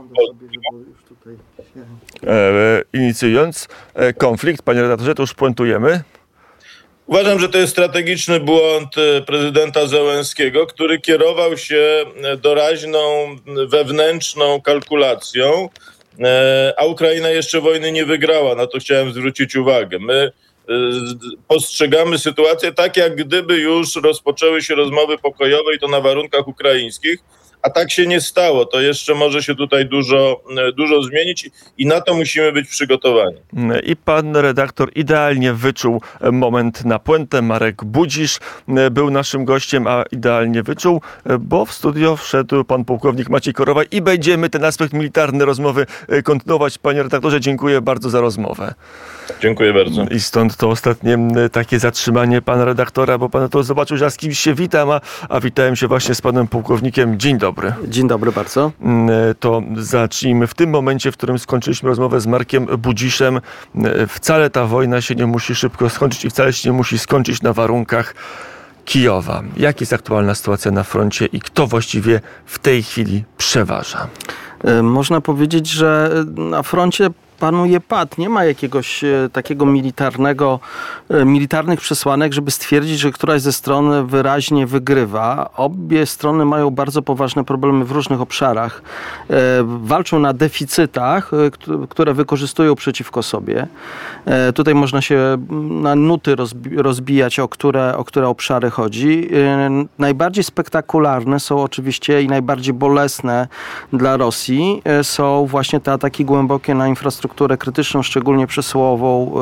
[SPEAKER 6] e, inicjując konflikt, panie redaktorze, to już puentujemy.
[SPEAKER 8] Uważam, że to jest strategiczny błąd prezydenta Zełenskiego, który kierował się doraźną, wewnętrzną kalkulacją, a Ukraina jeszcze wojny nie wygrała. Na to chciałem zwrócić uwagę. My postrzegamy sytuację tak, jak gdyby już rozpoczęły się rozmowy pokojowe i to na warunkach ukraińskich, a tak się nie stało. To jeszcze może się tutaj dużo, dużo zmienić i na to musimy być przygotowani.
[SPEAKER 6] I pan redaktor idealnie wyczuł moment na puentę. Marek Budzisz był naszym gościem, a idealnie wyczuł, bo w studio wszedł pan pułkownik Maciej Korowaj i będziemy ten aspekt militarny rozmowy kontynuować. Panie redaktorze, dziękuję bardzo za rozmowę.
[SPEAKER 8] Dziękuję bardzo.
[SPEAKER 6] I stąd to ostatnie takie zatrzymanie pana redaktora, bo pan to zobaczył, że ja z kimś się witam, a, a witałem się właśnie z panem pułkownikiem. Dzień dobry.
[SPEAKER 9] Dzień dobry bardzo.
[SPEAKER 6] To zacznijmy w tym momencie, w którym skończyliśmy rozmowę z Markiem Budziszem. Wcale ta wojna się nie musi szybko skończyć i wcale się nie musi skończyć na warunkach Kijowa. Jak jest aktualna sytuacja na froncie i kto właściwie w tej chwili przeważa?
[SPEAKER 9] Można powiedzieć, że na froncie panuje pad. Nie ma jakiegoś e, takiego militarnego, e, militarnych przesłanek, żeby stwierdzić, że któraś ze stron wyraźnie wygrywa. Obie strony mają bardzo poważne problemy w różnych obszarach. E, walczą na deficytach, e, które wykorzystują przeciwko sobie. E, tutaj można się na nuty rozbi- rozbijać, o które, o które obszary chodzi. E, najbardziej spektakularne są oczywiście i najbardziej bolesne dla Rosji e, są właśnie te ataki głębokie na infrastrukturę krytyczną, szczególnie przesyłową,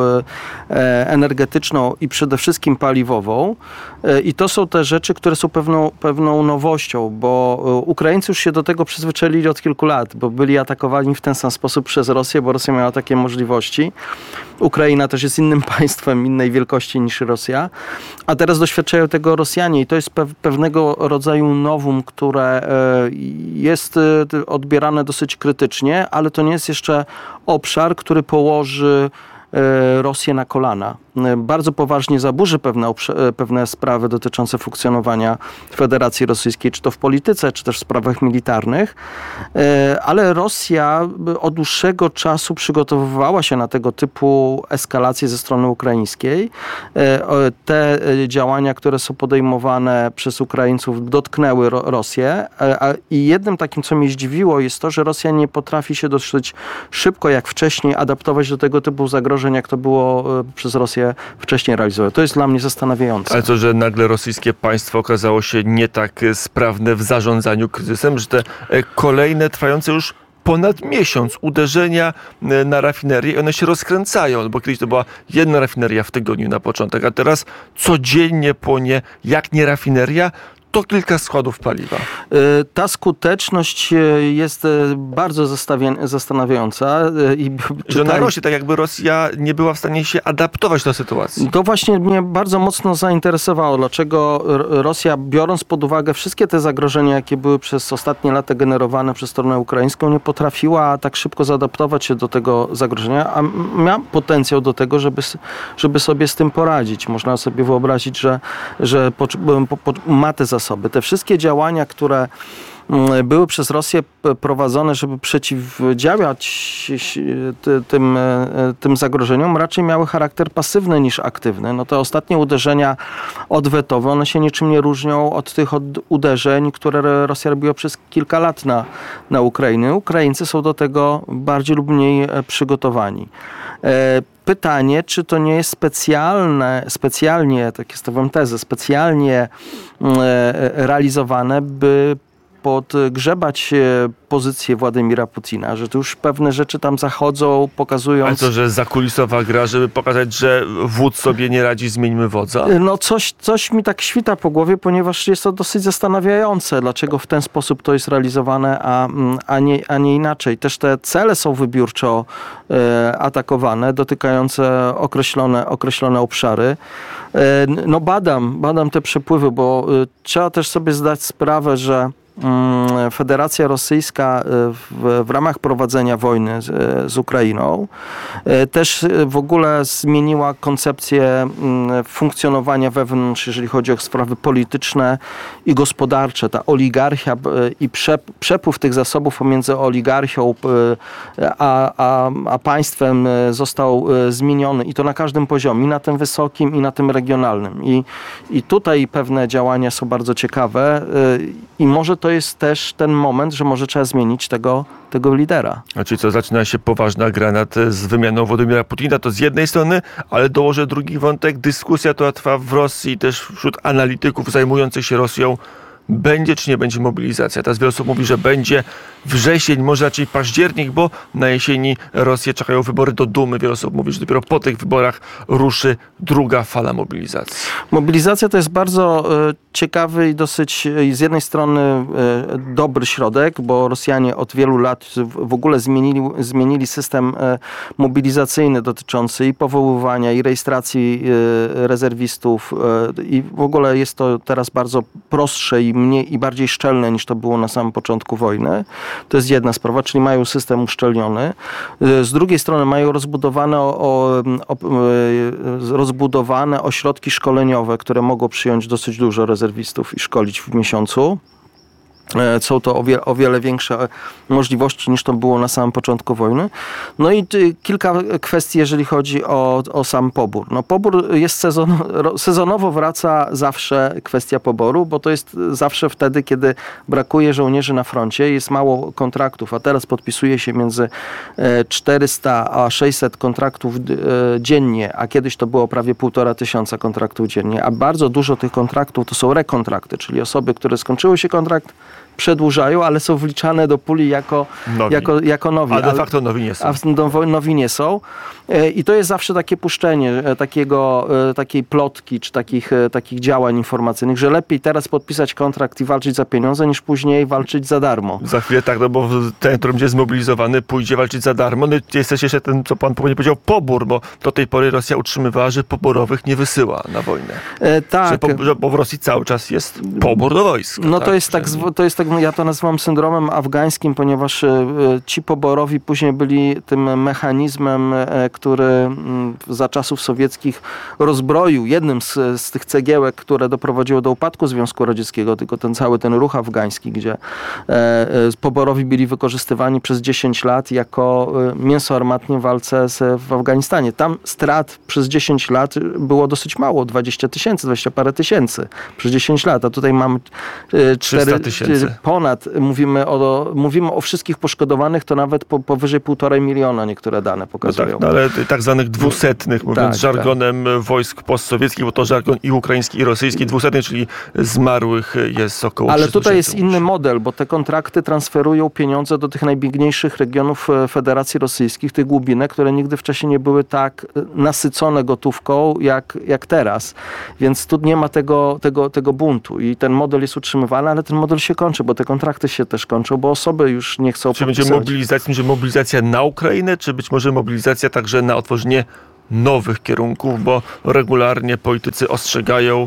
[SPEAKER 9] energetyczną i przede wszystkim paliwową. I to są te rzeczy, które są pewną, pewną nowością, bo Ukraińcy już się do tego przyzwyczaili od kilku lat, bo byli atakowani w ten sam sposób przez Rosję, bo Rosja miała takie możliwości. Ukraina też jest innym państwem, innej wielkości niż Rosja, a teraz doświadczają tego Rosjanie i to jest pewnego rodzaju nowum, które jest odbierane dosyć krytycznie, ale to nie jest jeszcze obszar, który położy Rosję na kolana. bardzo poważnie zaburzy pewne, pewne sprawy dotyczące funkcjonowania Federacji Rosyjskiej, czy to w polityce, czy też w sprawach militarnych. Ale Rosja od dłuższego czasu przygotowywała się na tego typu eskalacje ze strony ukraińskiej. Te działania, które są podejmowane przez Ukraińców, dotknęły Rosję. I jednym takim, co mnie zdziwiło, jest to, że Rosja nie potrafi się dosyć szybko, jak wcześniej, adaptować do tego typu zagrożeń, jak to było przez Rosję wcześniej realizowane. To jest dla mnie zastanawiające.
[SPEAKER 6] Ale to, że nagle rosyjskie państwo okazało się nie tak sprawne w zarządzaniu kryzysem, że te kolejne, trwające już ponad miesiąc uderzenia na rafinerię i one się rozkręcają, bo kiedyś to była jedna rafineria w tygodniu na początek, a teraz codziennie płynie, jak nie rafineria, to kilka składów paliwa.
[SPEAKER 9] Ta skuteczność jest bardzo zastanawiająca. I
[SPEAKER 6] że na Rosji, tak jakby Rosja nie była w stanie się adaptować do sytuacji.
[SPEAKER 9] To właśnie mnie bardzo mocno zainteresowało, dlaczego Rosja, biorąc pod uwagę wszystkie te zagrożenia, jakie były przez ostatnie lata generowane przez stronę ukraińską, nie potrafiła tak szybko zaadaptować się do tego zagrożenia, a miała potencjał do tego, żeby, żeby sobie z tym poradzić. Można sobie wyobrazić, że, że po, po, po, ma te zasoby. Te wszystkie działania, które były przez Rosję prowadzone, żeby przeciwdziałać tym, tym zagrożeniom, raczej miały charakter pasywny niż aktywny. No te ostatnie uderzenia odwetowe, one się niczym nie różnią od tych od uderzeń, które Rosja robiła przez kilka lat na, na Ukrainę. Ukraińcy są do tego bardziej lub mniej przygotowani. Pytanie, czy to nie jest specjalne, specjalnie, takie stawiam tezę, specjalnie realizowane, by podgrzebać pozycję Władimira Putina, że tu już pewne rzeczy tam zachodzą, pokazując...
[SPEAKER 6] Ale to, że zakulisowa gra, żeby pokazać, że wódz sobie nie radzi, zmieńmy wodza?
[SPEAKER 9] No coś, coś mi tak świta po głowie, ponieważ jest to dosyć zastanawiające, dlaczego w ten sposób to jest realizowane, a, a, nie, a nie inaczej. Też te cele są wybiórczo e, atakowane, dotykające określone, określone obszary. E, no badam, badam te przepływy, bo e, trzeba też sobie zdać sprawę, że Federacja Rosyjska w, w ramach prowadzenia wojny z, z Ukrainą też w ogóle zmieniła koncepcję funkcjonowania wewnątrz, jeżeli chodzi o sprawy polityczne i gospodarcze. Ta oligarchia i przepływ tych zasobów pomiędzy oligarchią a, a, a państwem został zmieniony i to na każdym poziomie, i na tym wysokim, i na tym regionalnym. I, i tutaj pewne działania są bardzo ciekawe i może to jest też ten moment, że może trzeba zmienić tego, tego lidera.
[SPEAKER 6] A czyli co, zaczyna się poważna gra nad, z wymianą Władimira Putina, to z jednej strony, ale dołożę drugi wątek, dyskusja, która trwa w Rosji, też wśród analityków zajmujących się Rosją, będzie czy nie będzie mobilizacja. Teraz wiele osób mówi, że będzie wrzesień, może raczej październik, bo na jesieni Rosję czekają wybory do Dumy. Wiele osób mówi, że dopiero po tych wyborach ruszy druga fala mobilizacji.
[SPEAKER 9] Mobilizacja to jest bardzo e, ciekawy i dosyć e, z jednej strony e, dobry środek, bo Rosjanie od wielu lat w, w ogóle zmienili, zmienili system e, mobilizacyjny dotyczący i powoływania, i rejestracji e, rezerwistów e, i w ogóle jest to teraz bardzo prostsze i mniej i bardziej szczelne niż to było na samym początku wojny. To jest jedna sprawa, czyli mają system uszczelniony. Z drugiej strony mają rozbudowane, o, o, rozbudowane ośrodki szkoleniowe, które mogą przyjąć dosyć dużo rezerwistów i szkolić w miesiącu. Są to o wiele, o wiele większe możliwości niż to było na samym początku wojny. No i kilka kwestii, jeżeli chodzi o, o sam pobór. No pobór jest sezon, sezonowo wraca zawsze kwestia poboru, bo to jest zawsze wtedy, kiedy brakuje żołnierzy na froncie, jest mało kontraktów, a teraz podpisuje się między czterysta a sześćset kontraktów dziennie, a kiedyś to było prawie półtora tysiąca kontraktów dziennie, a bardzo dużo tych kontraktów to są rekontrakty, czyli osoby, które skończyły się kontrakt, przedłużają, ale są wliczane do puli jako nowi. Jako, jako nowi.
[SPEAKER 6] A de facto nowi nie są.
[SPEAKER 9] A nowi nie są. I to jest zawsze takie puszczenie takiego, takiej plotki, czy takich, takich działań informacyjnych, że lepiej teraz podpisać kontrakt i walczyć za pieniądze, niż później walczyć za darmo.
[SPEAKER 6] Za chwilę tak, no bo ten, który będzie zmobilizowany, pójdzie walczyć za darmo. No jest też jeszcze ten, co pan powiedział, pobór, bo do tej pory Rosja utrzymywała, że poborowych nie wysyła na wojnę.
[SPEAKER 9] E, tak.
[SPEAKER 6] Że po, że, bo w Rosji cały czas jest pobór do wojska.
[SPEAKER 9] No
[SPEAKER 6] tak?
[SPEAKER 9] to jest tak, to jest tak ja to nazywam syndromem afgańskim, ponieważ ci poborowi później byli tym mechanizmem, który za czasów sowieckich rozbroił, jednym z, z tych cegiełek, które doprowadziło do upadku Związku Radzieckiego, tylko ten cały ten ruch afgański, gdzie poborowi byli wykorzystywani przez dziesięć lat jako mięso armatnie w walce z, w Afganistanie. Tam strat przez dziesięć lat było dosyć mało, dwadzieścia tysięcy, dwadzieścia parę tysięcy przez dziesięć lat, a tutaj mamy cztery tysięcy. Ponad, mówimy o, mówimy o wszystkich poszkodowanych, to nawet po, powyżej półtorej miliona niektóre dane pokazują.
[SPEAKER 6] No tak, no ale tak zwanych dwusetnych, mówiąc tak, żargonem tak. wojsk postsowieckich, bo to żargon i ukraiński, i rosyjski, dwusetnych, czyli zmarłych jest około
[SPEAKER 9] Ale tutaj jest inny model, bo te kontrakty transferują pieniądze do tych najbiedniejszych regionów Federacji Rosyjskich, tych głubinek, które nigdy wcześniej nie były tak nasycone gotówką, jak, jak teraz. Więc tu nie ma tego, tego, tego buntu i ten model jest utrzymywany, ale ten model się kończy, bo te kontrakty się też kończą, bo osoby już nie chcą
[SPEAKER 6] Czy będzie mobilizacja, będzie mobilizacja na Ukrainę, czy być może mobilizacja także na otworzenie nowych kierunków, bo regularnie politycy ostrzegają,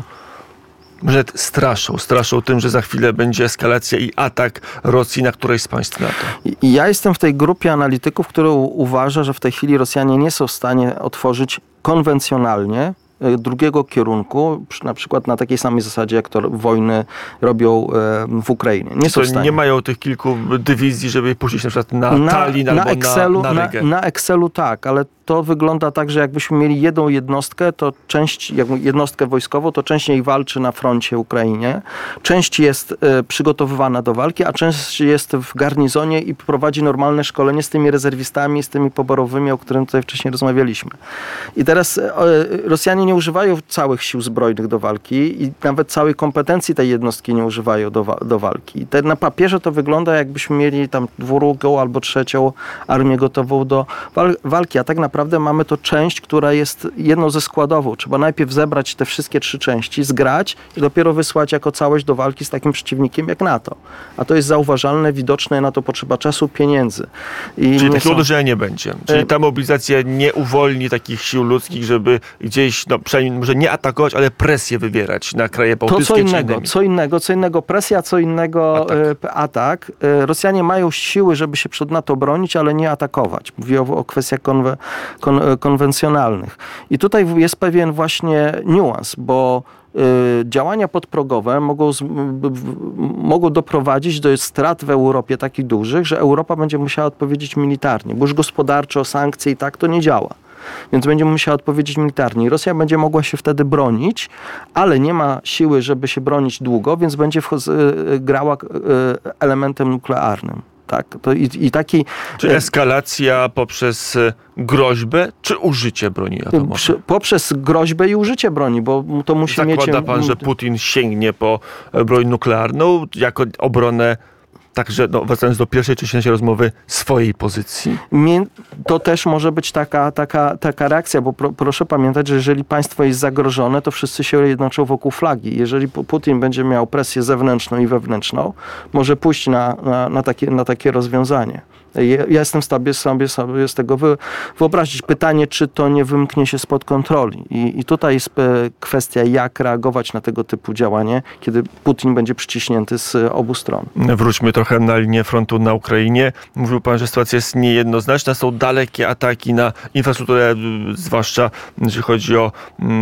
[SPEAKER 6] że straszą, straszą tym, że za chwilę będzie eskalacja i atak Rosji na któreś z państw NATO.
[SPEAKER 9] I ja jestem w tej grupie analityków, która uważa, że w tej chwili Rosjanie nie są w stanie otworzyć konwencjonalnie drugiego kierunku, na przykład na takiej samej zasadzie, jak to wojny robią w Ukrainie. Nie są w stanie.
[SPEAKER 6] Nie mają tych kilku dywizji, żeby puścić na przykład na, na Tallin albo na Excelu, na, na,
[SPEAKER 9] na Excelu tak, ale to wygląda tak, że jakbyśmy mieli jedną jednostkę, to część, jednostkę wojskową, to część jej walczy na froncie Ukrainie, część jest e, przygotowywana do walki, a część jest w garnizonie i prowadzi normalne szkolenie z tymi rezerwistami, z tymi poborowymi, o którym tutaj wcześniej rozmawialiśmy. I teraz e, Rosjanie nie używają całych sił zbrojnych do walki i nawet całej kompetencji tej jednostki nie używają do, wa- do walki. I te, na papierze to wygląda, jakbyśmy mieli tam drugą albo trzecią armię gotową do wal- walki, a tak naprawdę Naprawdę mamy to część, która jest jedną ze składową. Trzeba najpierw zebrać te wszystkie trzy części, zgrać i dopiero wysłać jako całość do walki z takim przeciwnikiem jak NATO. A to jest zauważalne, widoczne, na to potrzeba czasu, pieniędzy. I
[SPEAKER 6] Czyli takiego
[SPEAKER 9] są...
[SPEAKER 6] uderzenia nie będzie. Czyli ta mobilizacja nie uwolni takich sił ludzkich, żeby gdzieś, no przynajmniej może nie atakować, ale presję wywierać na kraje bałtyckie.
[SPEAKER 9] To co innego, co innego, co innego presja, co innego atak. atak. Rosjanie mają siły, żeby się przed NATO bronić, ale nie atakować. Mówię o, o kwestiach konwe Kon, konwencjonalnych. I tutaj jest pewien właśnie niuans, bo y, działania podprogowe mogą, z, b, b, mogą doprowadzić do strat w Europie takich dużych, że Europa będzie musiała odpowiedzieć militarnie, bo już gospodarczo, sankcje i tak to nie działa. Więc będzie musiała odpowiedzieć militarnie. I Rosja będzie mogła się wtedy bronić, ale nie ma siły, żeby się bronić długo, więc będzie w, y, grała y, elementem nuklearnym. Tak, to i, i taki...
[SPEAKER 6] Czy eskalacja poprzez groźbę, czy użycie broni atomowej?
[SPEAKER 9] Przy, poprzez groźbę i użycie broni, bo to musi
[SPEAKER 6] Zakłada
[SPEAKER 9] mieć...
[SPEAKER 6] Zakłada pan, że Putin sięgnie po broń nuklearną jako obronę, także no, wracając do pierwszej części naszej rozmowy, swojej pozycji?
[SPEAKER 9] To też może być taka, taka, taka reakcja, bo pro, proszę pamiętać, że jeżeli państwo jest zagrożone, to wszyscy się jednoczą wokół flagi. Jeżeli Putin będzie miał presję zewnętrzną i wewnętrzną, może pójść na, na, na, takie, na takie rozwiązanie. Ja jestem w stanie sobie, sobie z tego wy, wyobrazić. Pytanie, czy to nie wymknie się spod kontroli. I, I tutaj jest kwestia, jak reagować na tego typu działanie, kiedy Putin będzie przyciśnięty z obu stron.
[SPEAKER 6] Wróćmy trochę na linię frontu na Ukrainie. Mówił pan, że sytuacja jest niejednoznaczna. Są dalekie ataki na infrastrukturę, zwłaszcza jeśli chodzi o,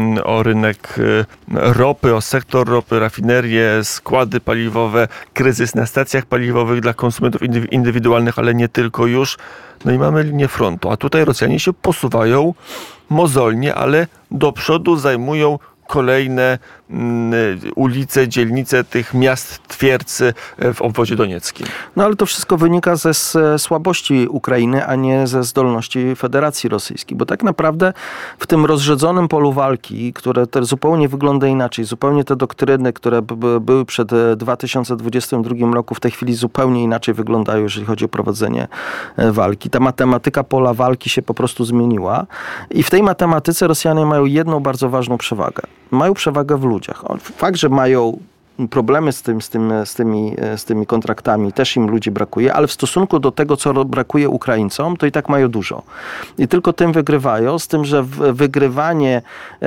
[SPEAKER 6] o rynek ropy, o sektor ropy, rafinerie, składy paliwowe, kryzys na stacjach paliwowych dla konsumentów indywidualnych, ale nie tylko. Tylko już, no i mamy linię frontu, a tutaj Rosjanie się posuwają mozolnie, ale do przodu zajmują kolejne mm, ulice, dzielnice tych miast twierdzy w obwodzie donieckim.
[SPEAKER 9] No ale to wszystko wynika ze słabości Ukrainy, a nie ze zdolności Federacji Rosyjskiej, bo tak naprawdę w tym rozrzedzonym polu walki, które też zupełnie wygląda inaczej, zupełnie te doktryny, które b- były przed dwa tysiące dwudziestym drugim roku, w tej chwili zupełnie inaczej wyglądają, jeżeli chodzi o prowadzenie walki. Ta matematyka pola walki się po prostu zmieniła i w tej matematyce Rosjanie mają jedną bardzo ważną przewagę. Mają przewagę w ludziach. Fakt, że mają problemy z, tym, z, tym, z, tymi, z tymi kontraktami, też im ludzi brakuje, ale w stosunku do tego, co brakuje Ukraińcom, to i tak mają dużo. I tylko tym wygrywają, z tym, że wygrywanie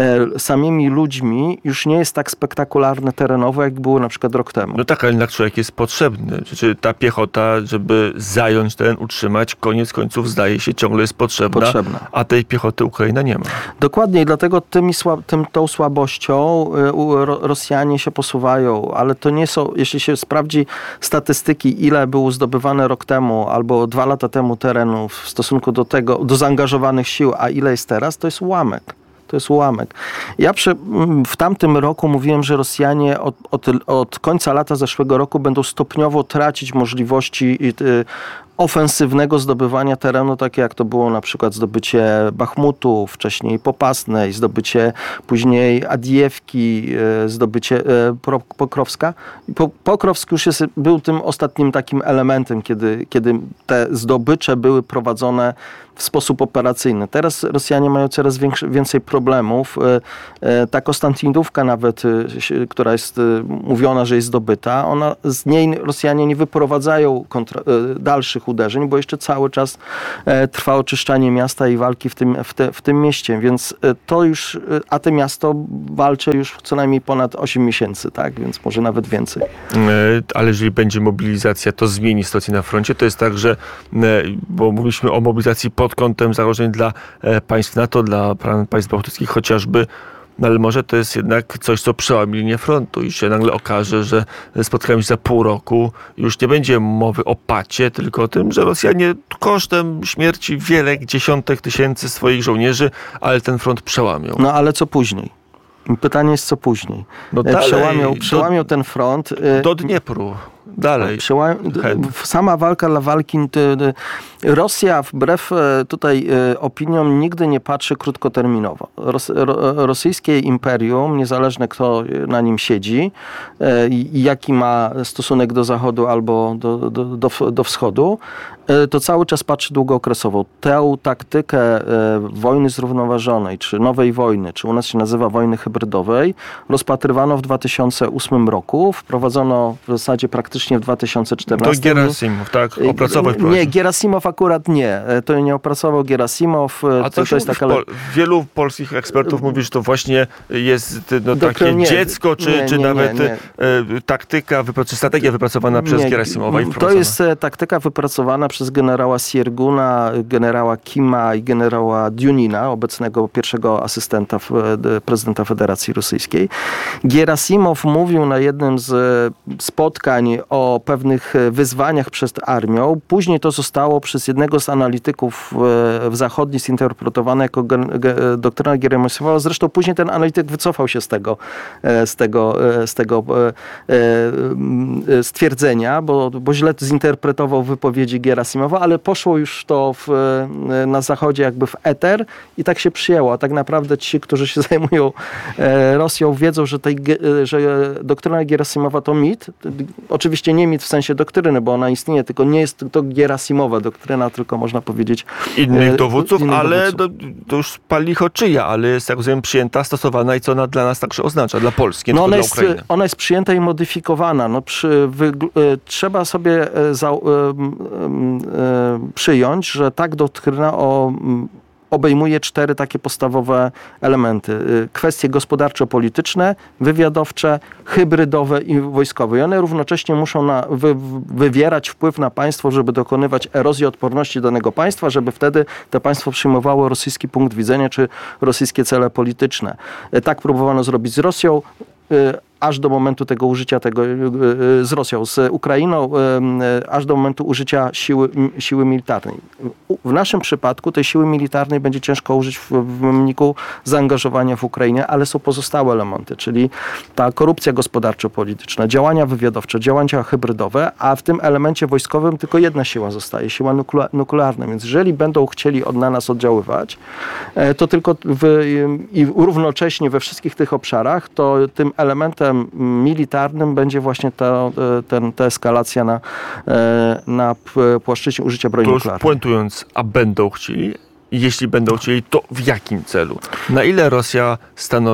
[SPEAKER 9] samymi ludźmi już nie jest tak spektakularne terenowo, jak było na przykład rok temu.
[SPEAKER 6] No tak, ale jednak człowiek jest potrzebny. Czy ta piechota, żeby zająć teren, utrzymać, koniec końców zdaje się ciągle jest potrzebna, potrzebna. A tej piechoty Ukraina nie ma.
[SPEAKER 9] Dokładnie i dlatego tymi słab, tym, tą słabością Rosjanie się posuwają, ale to nie są, jeśli się sprawdzi statystyki, ile było zdobywane rok temu albo dwa lata temu terenów w stosunku do tego, do zaangażowanych sił, a ile jest teraz, to jest ułamek. To jest ułamek. Ja przy, w tamtym roku mówiłem, że Rosjanie od, od, od końca lata zeszłego roku będą stopniowo tracić możliwości y, ofensywnego zdobywania terenu, takie jak to było na przykład zdobycie Bachmutu, wcześniej Popasnej, zdobycie później Adijewki, zdobycie Pokrowska. Pokrowsk już jest, był tym ostatnim takim elementem, kiedy, kiedy te zdobycze były prowadzone w sposób operacyjny. Teraz Rosjanie mają coraz większy, więcej problemów. Ta Konstantynówka nawet, która jest mówiona, że jest zdobyta, ona, z niej Rosjanie nie wyprowadzają kontra, dalszych uderzeń, bo jeszcze cały czas e, trwa oczyszczanie miasta i walki w tym, w, te, w tym mieście, więc e, to już, e, a to miasto walczy już co najmniej ponad osiem miesięcy, tak, więc może nawet więcej.
[SPEAKER 6] E, ale jeżeli będzie mobilizacja, to zmieni sytuację na froncie. To jest tak, że, e, bo mówiliśmy o mobilizacji pod kątem zagrożeń dla e, państw NATO, dla państw bałtyckich chociażby, no ale może to jest jednak coś, co przełamie linię frontu i się nagle okaże, że spotkamy się za pół roku, już nie będzie mowy o pacie, tylko o tym, że Rosjanie kosztem śmierci wiele dziesiątek tysięcy swoich żołnierzy, ale ten front przełamią.
[SPEAKER 9] No ale co później? Pytanie jest, co później.
[SPEAKER 6] No dalej,
[SPEAKER 9] przełamią przełamią do, ten front.
[SPEAKER 6] Do Dniepru. Dalej.
[SPEAKER 9] Przełam, sama walka dla walki. Rosja wbrew tutaj opiniom nigdy nie patrzy krótkoterminowo. Ros, ro, rosyjskie imperium, niezależne kto na nim siedzi i jaki ma stosunek do zachodu albo do, do, do, do wschodu, to cały czas patrzy długookresowo. Tę taktykę wojny zrównoważonej, czy nowej wojny, czy u nas się nazywa wojny hybrydowej, rozpatrywano w dwa tysiące ósmym roku. Wprowadzono w zasadzie praktycznie w dwa tysiące czternastym.
[SPEAKER 6] To Gerasimow, tak? Opracował i
[SPEAKER 9] Nie, Gerasimow akurat nie. To nie opracował Gerasimow.
[SPEAKER 6] A to, to jest taka... Pol- wielu polskich ekspertów mówi, że to właśnie jest no, takie nie, dziecko, czy, nie, czy nie, nawet nie, nie. taktyka, wyprac- strategia wypracowana przez nie, Gerasimowa i
[SPEAKER 9] to jest taktyka wypracowana przez generała Sierguna, generała Kima i generała Dionina, obecnego pierwszego asystenta prezydenta Federacji Rosyjskiej. Gerasimow mówił na jednym z spotkań o pewnych wyzwaniach przed armią. Później to zostało przez jednego z analityków w zachodni zinterpretowane jako doktryna Gerasimowa. Zresztą później ten analityk wycofał się z tego, z tego, z tego stwierdzenia, bo, bo źle zinterpretował wypowiedzi Gerasimowa, ale poszło już to w, na zachodzie jakby w eter i tak się przyjęło. A tak naprawdę ci, którzy się zajmują Rosją, wiedzą, że, tej, że doktryna Gerasimowa to mit. Oczywiście nie mit w sensie doktryny, bo ona istnieje, tylko nie jest to Gerasimowa doktryna, tylko można powiedzieć
[SPEAKER 6] innych dowódców, innych ale dowódców. To, to już pali licho czyja, ale jest jak rozumiem przyjęta, stosowana i co ona dla nas także oznacza, dla Polski, nie
[SPEAKER 9] no
[SPEAKER 6] tylko
[SPEAKER 9] ona
[SPEAKER 6] dla Ukrainy.
[SPEAKER 9] Jest, ona jest przyjęta i modyfikowana. No przy, wy, trzeba sobie za, y, y, y, przyjąć, że tak doktryna o obejmuje cztery takie podstawowe elementy. Kwestie gospodarczo-polityczne, wywiadowcze, hybrydowe i wojskowe. I one równocześnie muszą na, wy, wywierać wpływ na państwo, żeby dokonywać erozji odporności danego państwa, żeby wtedy to państwo przyjmowało rosyjski punkt widzenia czy rosyjskie cele polityczne. Tak próbowano zrobić z Rosją, aż do momentu tego użycia tego z Rosją, z Ukrainą, aż do momentu użycia siły, siły militarnej. W naszym przypadku tej siły militarnej będzie ciężko użyć w, w wyniku zaangażowania w Ukrainie, ale są pozostałe elementy, czyli ta korupcja gospodarczo-polityczna, działania wywiadowcze, działania hybrydowe, a w tym elemencie wojskowym tylko jedna siła zostaje, siła nukle- nuklearna. Więc jeżeli będą chcieli od na nas oddziaływać, to tylko w, i równocześnie we wszystkich tych obszarach, to tym elementem militarnym będzie właśnie ta, ten, ta eskalacja na, na płaszczyźnie użycia broni nuklearnej.
[SPEAKER 6] To już puentując, a będą chcieli? Jeśli będą chcieli, to w jakim celu? Na ile Rosja stanowi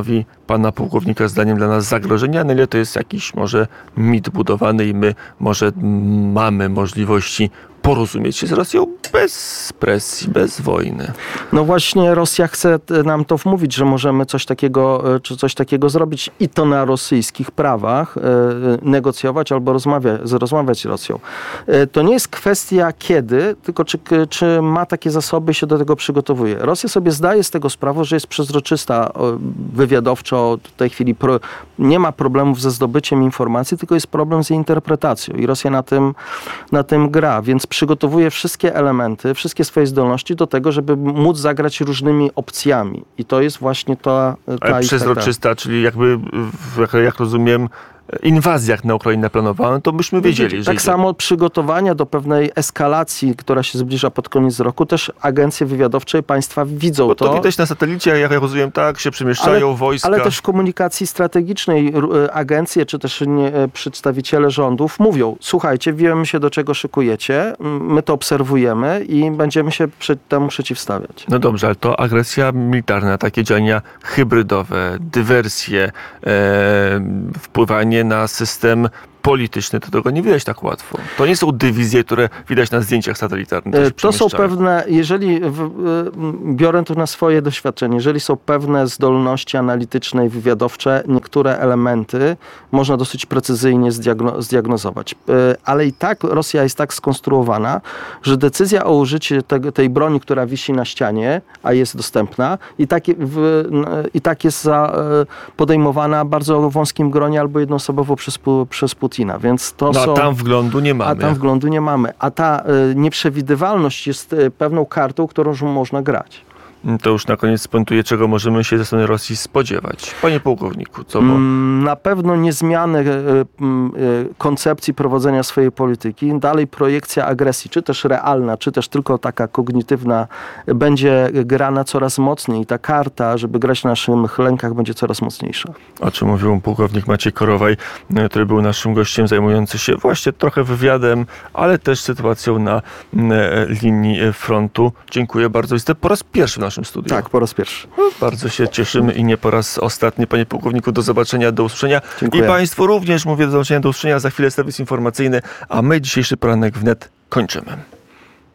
[SPEAKER 6] pana pułkownika zdaniem dla nas zagrożenie, a na ile to jest jakiś może mit budowany i my może mamy możliwości porozumieć się z Rosją bez presji, bez wojny.
[SPEAKER 9] No właśnie Rosja chce nam to wmówić, że możemy coś takiego, czy coś takiego zrobić i to na rosyjskich prawach, negocjować albo rozmawiać, rozmawiać z Rosją. To nie jest kwestia kiedy, tylko czy, czy ma takie zasoby i się do tego przygotowuje. Rosja sobie zdaje z tego sprawę, że jest przezroczysta wywiadowczo. W tej chwili pro, nie ma problemów ze zdobyciem informacji, tylko jest problem z jej interpretacją i Rosja na tym, na tym gra, więc przygotowuje wszystkie elementy, wszystkie swoje zdolności do tego, żeby móc zagrać różnymi opcjami. I to jest właśnie ta... ta
[SPEAKER 6] Ale przezroczysta, ta... czyli jakby, jak rozumiem, inwazjach na Ukrainę planowano, to byśmy wiedzieli.
[SPEAKER 9] Tak
[SPEAKER 6] że
[SPEAKER 9] samo przygotowania do pewnej eskalacji, która się zbliża pod koniec roku, też agencje wywiadowcze państwa widzą
[SPEAKER 6] Bo to.
[SPEAKER 9] to
[SPEAKER 6] widać na satelicie, jak ja rozumiem, tak, się przemieszczają
[SPEAKER 9] ale,
[SPEAKER 6] wojska.
[SPEAKER 9] Ale też w komunikacji strategicznej agencje, czy też nie, przedstawiciele rządów mówią, słuchajcie, wiemy się, do czego szykujecie, my to obserwujemy i będziemy się przed temu przeciwstawiać.
[SPEAKER 6] No dobrze, ale to agresja militarna, takie działania hybrydowe, dywersje, e, wpływanie na system polityczny, to tego nie widać tak łatwo. To nie są dywizje, które widać na zdjęciach satelitarnych.
[SPEAKER 9] To są pewne, jeżeli w, biorę to na swoje doświadczenie, jeżeli są pewne zdolności analityczne i wywiadowcze, niektóre elementy można dosyć precyzyjnie zdiagno, zdiagnozować. Ale i tak Rosja jest tak skonstruowana, że decyzja o użyciu te, tej broni, która wisi na ścianie, a jest dostępna, i tak, w, i tak jest za, podejmowana bardzo wąskim gronie albo jednoosobowo przez, przez Putina. Więc to
[SPEAKER 6] no, a
[SPEAKER 9] są,
[SPEAKER 6] tam wglądu nie mamy.
[SPEAKER 9] A tam wglądu nie mamy. A ta y, nieprzewidywalność jest y, pewną kartą, którą można grać.
[SPEAKER 6] To już na koniec spuentuję, czego możemy się ze strony Rosji spodziewać. Panie pułkowniku, co bo...
[SPEAKER 9] Na pewno nie zmiany y, y, koncepcji prowadzenia swojej polityki. Dalej projekcja agresji, czy też realna, czy też tylko taka kognitywna, będzie grana coraz mocniej. I ta karta, żeby grać na naszych lękach, będzie coraz mocniejsza.
[SPEAKER 6] O czym mówił pułkownik Maciej Korowaj, który był naszym gościem, zajmujący się właśnie trochę wywiadem, ale też sytuacją na linii frontu. Dziękuję bardzo. Jesteś po raz pierwszy w naszym studiu.
[SPEAKER 9] Tak, po raz pierwszy.
[SPEAKER 6] Bardzo się cieszymy i nie po raz ostatni. Panie pułkowniku, do zobaczenia, do usłyszenia.
[SPEAKER 9] Dziękuję.
[SPEAKER 6] I państwu również mówię do zobaczenia, do usłyszenia. Za chwilę serwis informacyjny, a my dzisiejszy poranek wnet kończymy.